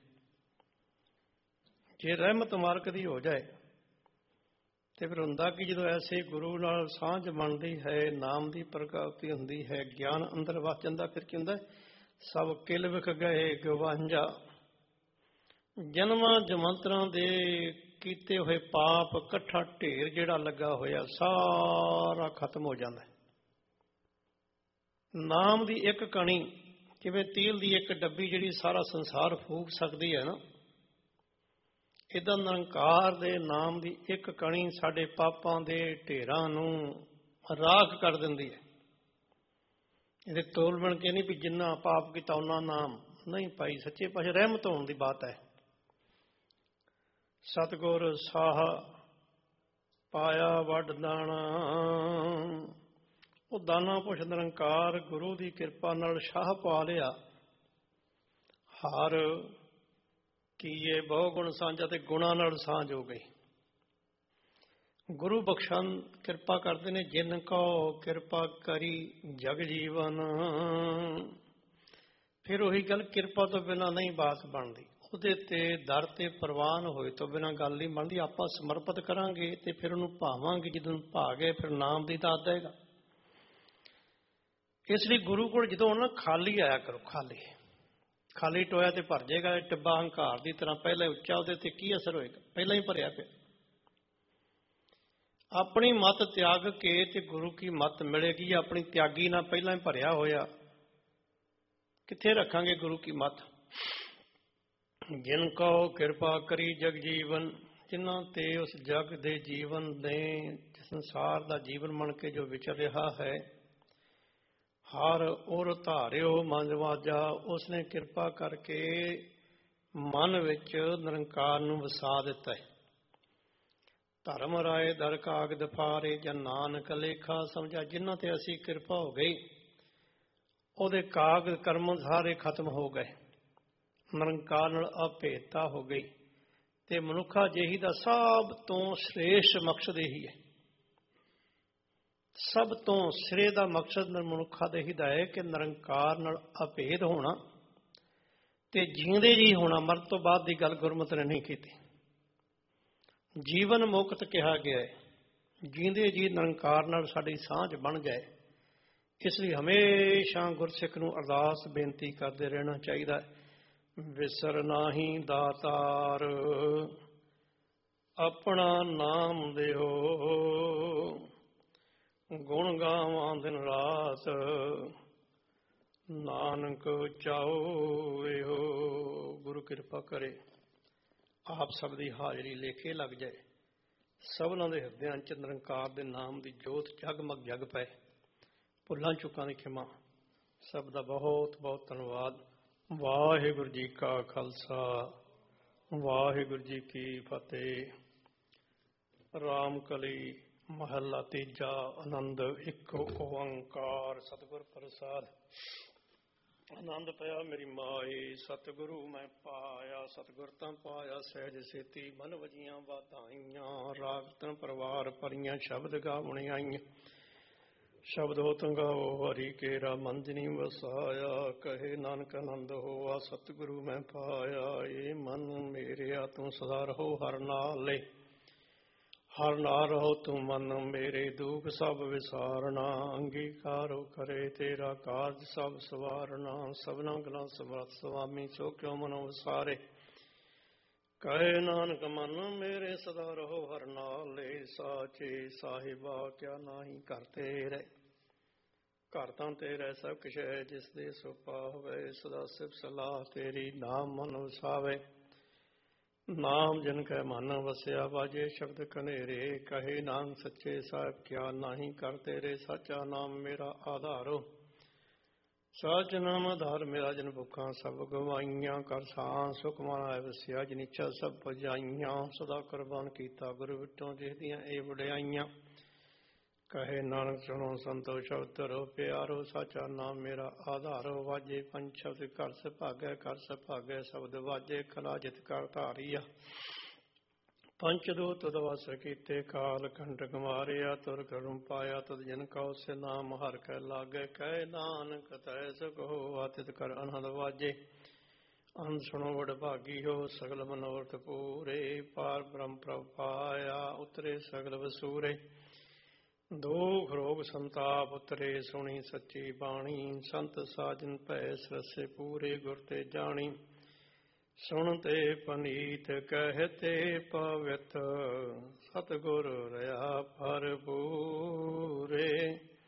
ਜੇ ਰਹਿਮਤ ਮਾਲਕ ਦੀ ਹੋ ਜਾਏ ਤੇ ਫਿਰ ਹੁੰਦਾ ਕਿ ਜਦੋਂ ਐਸੇ ਗੁਰੂ ਨਾਲ ਸਾਂਝ ਬਣਦੀ ਹੈ, ਨਾਮ ਦੀ ਪ੍ਰਗਾਵਤੀ ਹੁੰਦੀ ਹੈ, ਗਿਆਨ ਅੰਦਰ ਵਸ ਜਾਂਦਾ। ਫਿਰ ਕੀ ਹੁੰਦਾ? ਸਭ ਕਿਲ ਵਿਖ ਗਏ ਗਵਾਂਝਾ। ਜਨਮਾਂ ਜਮੰਤਰਾਂ ਦੇ ਕੀਤੇ ਹੋਏ ਪਾਪ, ਇਕੱਠਾ ਢੇਰ ਜਿਹੜਾ ਲੱਗਾ ਹੋਇਆ, ਸਾਰਾ ਖਤਮ ਹੋ ਜਾਂਦਾ ਹੈ। ਨਾਮ ਦੀ ਇੱਕ ਕਣੀ, ਜਿਵੇਂ ਤੇਲ ਦੀ ਇੱਕ ਡੱਬੀ ਜਿਹੜੀ ਸਾਰਾ ਸੰਸਾਰ ਫੂਕ ਸਕਦੀ ਹੈ ਨਾ, ਇੱਦਾਂ ਨਿਰੰਕਾਰ ਦੇ ਨਾਮ ਦੀ ਇੱਕ ਕਣੀ ਸਾਡੇ ਪਾਪਾਂ ਦੇ ਢੇਰਾਂ ਨੂੰ ਰਾਖ ਕਰ ਦਿੰਦੀ ਹੈ। ਇਹਦੇ ਤੋਲ ਬਣ ਕੇ ਨਹੀਂ ਵੀ ਜਿੰਨਾ ਪਾਪ ਕੀਤਾ ਉਹਨਾਂ ਨਾਮ ਨਹੀਂ ਪਾਈ। ਸੱਚੇ ਪਾਸੇ ਰਹਿਮਤ ਹੋਣ ਦੀ ਬਾਤ ਹੈ। ਸਤਿਗੁਰ ਸਾਹ ਪਾਇਆ ਵੱਡ ਦਾਣਾ। ਉਹ ਦਾਣਾ ਪੁਛ ਨਿਰੰਕਾਰ ਗੁਰੂ ਦੀ ਕਿਰਪਾ ਨਾਲ ਸ਼ਾਹ ਪਾ ਲਿਆ। ਹਰ ਕੀਏ ਬਹੁ ਗੁਣ ਸਾਂਝਾ, ਤੇ ਗੁਣਾਂ ਨਾਲ ਸਾਂਝ ਹੋ ਗਈ। ਗੁਰੂ ਬਖਸ਼ਣ ਕਿਰਪਾ ਕਰਦੇ ਨੇ। ਜਿਨ ਕੋ ਕਿਰਪਾ ਕਰੀ ਜਗ ਜੀਵਨ। ਫਿਰ ਉਹੀ ਗੱਲ, ਕਿਰਪਾ ਤੋਂ ਬਿਨਾਂ ਨਹੀਂ ਬਾਤ ਬਣਦੀ। ਉਹਦੇ ਤੇ ਦਰ ਤੇ ਪ੍ਰਵਾਨ ਹੋਏ ਤੋਂ ਬਿਨਾਂ ਗੱਲ ਨਹੀਂ ਬਣਦੀ। ਆਪਾਂ ਸਮਰਪਿਤ ਕਰਾਂਗੇ ਤੇ ਫਿਰ ਉਹਨੂੰ ਭਾਵਾਂਗੇ। ਜਦੋਂ ਭਾ ਗਏ ਫਿਰ ਨਾਮ ਦੀ ਦਾਤ ਦੇਗਾ। ਇਸ ਲਈ ਗੁਰੂ ਕੋਲ ਜਦੋਂ ਆਉਣਾ ਖਾਲੀ ਆਇਆ ਕਰੋ। ਖਾਲੀ ਖਾਲੀ ਟੋਇਆ ਤੇ ਭਰ ਜਾਏਗਾ। ਟਿੱਬਾ ਹੰਕਾਰ ਦੀ ਤਰ੍ਹਾਂ ਪਹਿਲਾਂ ਉੱਚਾ, ਉਹਦੇ ਤੇ ਕੀ ਅਸਰ ਹੋਏਗਾ? ਪਹਿਲਾਂ ਹੀ ਭਰਿਆ ਪਿਆ। ਆਪਣੀ ਮੱਤ ਤਿਆਗ ਕੇ ਤੇ ਗੁਰੂ ਕੀ ਮੱਤ ਮਿਲੇਗੀ। ਆਪਣੀ ਤਿਆਗੀ ਨਾਲ ਪਹਿਲਾਂ ਹੀ ਭਰਿਆ ਹੋਇਆ, ਕਿੱਥੇ ਰੱਖਾਂਗੇ ਗੁਰੂ ਕੀ ਮੱਤ? ਜਿਨ ਕਉ ਕਿਰਪਾ ਕਰੀ ਜਗ ਜੀਵਨ, ਜਿਨ੍ਹਾਂ ਤੇ ਉਸ ਜਗ ਦੇ ਜੀਵਨ ਨੇ, ਸੰਸਾਰ ਦਾ ਜੀਵਨ ਬਣ ਕੇ ਜੋ ਵਿਚਰ ਰਿਹਾ ਹੈ, ਹਰ ਉਰ ਧਾਰਿਓ ਮਨ ਵਾਜਾ, ਉਸਨੇ ਕਿਰਪਾ ਕਰਕੇ ਮਨ ਵਿੱਚ ਨਿਰੰਕਾਰ ਨੂੰ ਵਸਾ ਦਿੱਤਾ ਹੈ। ਧਰਮ ਰਾਏ ਦਰ ਕਾਗਦ ਫਾਰੇ, ਜਾਂ ਨਾਨਕ ਲੇਖਾ ਸਮਝਾ। ਜਿਨ੍ਹਾਂ ਤੇ ਅਸੀਂ ਕਿਰਪਾ ਹੋ ਗਈ, ਉਹਦੇ ਕਾਗਜ਼ ਕਰਮ ਸਾਰੇ ਖਤਮ ਹੋ ਗਏ, ਨਿਰੰਕਾਰ ਨਾਲ ਅਭੇਦਤਾ ਹੋ ਗਈ। ਤੇ ਮਨੁੱਖਾ ਜਿਹੀ ਦਾ ਸਭ ਤੋਂ ਸ੍ਰੇਸ਼ਟ ਮਕਸਦ ਇਹੀ ਹੈ। ਸਭ ਤੋਂ ਸਿਰੇ ਦਾ ਮਕਸਦ ਮਨੁੱਖਾ ਦੇ ਹੀ ਦਾ ਹੈ ਕਿ ਨਿਰੰਕਾਰ ਨਾਲ ਅਭੇਦ ਹੋਣਾ ਤੇ ਜੀਂਦੇ ਜੀ ਹੋਣਾ। ਮਰਨ ਤੋਂ ਬਾਅਦ ਦੀ ਗੱਲ ਗੁਰਮਤਿ ਨੇ ਨਹੀਂ ਕੀਤੀ। ਜੀਵਨ ਮੁਕਤ ਕਿਹਾ ਗਿਆ ਹੈ। ਜੀਂਦੇ ਜੀ ਨਿਰੰਕਾਰ ਨਾਲ ਸਾਡੀ ਸਾਂਝ ਬਣ ਜਾਏ। ਇਸ ਲਈ ਹਮੇਸ਼ਾ ਗੁਰਸਿੱਖ ਨੂੰ ਅਰਦਾਸ ਬੇਨਤੀ ਕਰਦੇ ਰਹਿਣਾ ਚਾਹੀਦਾ ਹੈ, ਵਿਸਰ ਨਾਹੀ ਦਾਤਾਰ ਆਪਣਾ ਨਾਮ ਦਿਓ, ਗੁਣ ਗਾਵਾਂ ਦਿਨ ਰਾਤ ਨਾਨਕ ਚਾਓ ਇਹੋ। ਗੁਰੂ ਕਿਰਪਾ ਕਰੇ ਆਪ ਸਭ ਦੀ ਹਾਜ਼ਰੀ ਲੇਖੇ ਲੱਗ ਜਾਏ, ਸਭਨਾਂ ਦੇ ਹਿਰਦਿਆਂ ਚ ਨਿਰੰਕਾਰ ਦੇ ਨਾਮ ਦੀ ਜੋਤ ਜਗਮਗ ਜਗ ਪਏ। ਭੁੱਲਾਂ ਚੁੱਕਾਂ ਦੀ ਖਿਮਾ। ਸਭ ਦਾ ਬਹੁਤ ਬਹੁਤ ਧੰਨਵਾਦ। ਵਾਹਿਗੁਰੂ ਜੀ ਕਾ ਖਾਲਸਾ, ਵਾਹਿਗੁਰੂ ਜੀ ਕੀ ਫਤਿਹ। ਰਾਮ ਕਲੀ ਮਹੱਲਾ ਤੀਜਾ। ਆਨੰਦ ਇੱਕ ਓੰਕਾਰ ਸਤਿਗੁਰ ਪ੍ਰਸਾਦ। ਆਨੰਦ ਪਿਆ ਮੇਰੀ ਮਾਏ, ਸਤਿਗੁਰੂ ਮੈਂ ਪਾਇਆ। ਸਤਿਗੁਰ ਤਾਂ ਪਾਇਆ ਸਹਿਜ ਸੇਤੀ, ਮਨ ਵਜੀਆਂ ਵਧਾਈਆਂ। ਰਾਗ ਤਨ ਪਰਿਵਾਰ ਭਰੀਆਂ, ਸ਼ਬਦ ਗਾਵਣੇ ਆਈਆਂ। ਸ਼ਬਦ ਹੋ ਤੰਗਾਓ ਹਰੀ ਕੇਰਾ, ਮਨ ਜਿਨੀ ਵਸਾਇਆ। ਕਹੇ ਨਾਨਕ ਆਨੰਦ ਹੋਆ, ਸਤਿਗੁਰੂ ਮੈਂ ਪਾਇਆ। ਏ ਮਨ ਮੇਰਿਆ ਤੂੰ ਸਦਾ ਰਹੋ ਹਰ ਨਾਲੇ, ਹਰ ਨਾਲ ਰਹੋ ਤੂੰ ਮਨ ਮੇਰੇ। ਦੁਖ ਸਭ ਵਿਸਾਰਨਾ, ਅੰਗੀਕਾਰੋ ਕਰੇ ਤੇਰਾ ਕਾਰਜ ਸਭ ਸਵਾਰਨਾ। ਸਭਨਾ ਗਲਾਂ ਸਮਰੱਥ ਸੁਆਮੀ, ਸੋ ਕਿਉ ਮਨੋ ਵਿਸਾਰੇ। ਕਹੇ ਨਾਨਕ ਮਨ ਮੇਰੇ ਸਦਾ ਰਹੋ ਹਰ ਨਾਲੇ। ਸਾਚੇ ਸਾਹਿਬਾ ਕਿਆ ਨਾਹੀ ਘਰ ਤੇਰੇ, ਘਰ ਤਾਂ ਤੇਰੇ ਸਭ ਕੁਛ ਹੈ। ਜਿਸ ਦੇ ਸੋ ਪਾਵੇ, ਸਦਾ ਸਿਫਤ ਸਲਾਹ ਤੇਰੀ। ਨਾਮ ਮਨ ਵਸਾਵੇ, ਨਾਮ ਜਿਨ ਕੈ ਮਨ ਵਸਿਆ। ਵਾਜੇ ਸ਼ਬਦ ਕਨੇਰੇ, ਕਹੇ ਨਾਨਕ ਸੱਚੇ ਸਾਹਿਬ ਕਿਆ ਨਾਹੀ ਘਰ ਤੇਰੇ। ਸਾਚਾ ਨਾਮ ਮੇਰਾ ਆਧਾਰੋ, ਸਾਚ ਨਾਮ ਆਧਾਰ ਮੇਰਾ। ਜਿਨ ਭੁੱਖਾਂ ਸਭ ਗਵਾਈਆਂ, ਕਰ ਸਾਂ ਸੁਖ ਮਨ ਆਏ ਵਸਿਆ। ਜਿਨ ਇੱਛਾ ਸਭ ਪੁਜਾਈਆਂ, ਸਦਾ ਕੁਰਬਾਨ ਕੀਤਾ ਗੁਰੂ ਵਿਟੋਂ। ਜਿਸ ਦੀਆਂ ਇਹ ਵਡਿਆਈਆਂ, ਕਹੇ ਨਾਨਕ ਸੁਣੋ ਸੰਤੋ ਸ਼ਬਦ ਧਰੋ ਪਿਆਰੋ। ਸਾਚਾ ਨਾਮ ਮੇਰਾ ਆਧਾਰੋ, ਵਾਜੇ ਪੰਜ ਸ਼ਬਦ ਘਰ ਸੁਭਾਗੈ। ਘਰ ਸੁਭਾਗੈ ਸ਼ਬਦ ਵਾਜੇ, ਕਲਾ ਜਿਤ ਕਰ ਧਾਰੀਆ। ਪੰਚ ਦੂਤ ਤੁਧ ਵਸ ਕੀਤੇ, ਕਾਲ ਕੰਟਕ ਮਾਰਿਆ। ਤੁਰ ਕਰਮ ਪਾਇਆ ਤੁਧ ਜਿਨ ਕਉ, ਸੇ ਨਾਮ ਹਰਿ ਕੈ ਲਾਗੈ। ਕਹੇ ਨਾਨਕ ਤੈ ਸੁਖ ਹੋਆ, ਤਿਤ ਕਰ ਅਨਹਦ ਵਾਜੇ। ਅੰਨ ਸੁਣੋ ਵਡ ਭਾਗੀ ਹੋ, ਸਗਲ ਮਨੋਰਥ ਪੂਰੇ। ਪਾਰ ਬ੍ਰਹਮ ਪ੍ਰਭ ਪਾਇਆ, ਉਤਰੇ ਸਗਲ ਵਸੂਰੇ। ਦੁਖ ਰੋਗ ਸੰਤਾਪ ਉਤਰੇ, ਸੁਣੀ ਸੱਚੀ ਬਾਣੀ। ਸੰਤ ਸਾਜਨ ਭੈ ਸਰਸੇ ਪੂਰੇ, ਗੁਰ ਤੇ ਜਾਣੀ। ਸੁਣ ਤੇ ਪਨੀਤ ਕਹਿਤੇ ਪਵਿੱਤ, ਸਤਿਗੁਰ ਰਹਾ ਭਰਪੂਰੇ।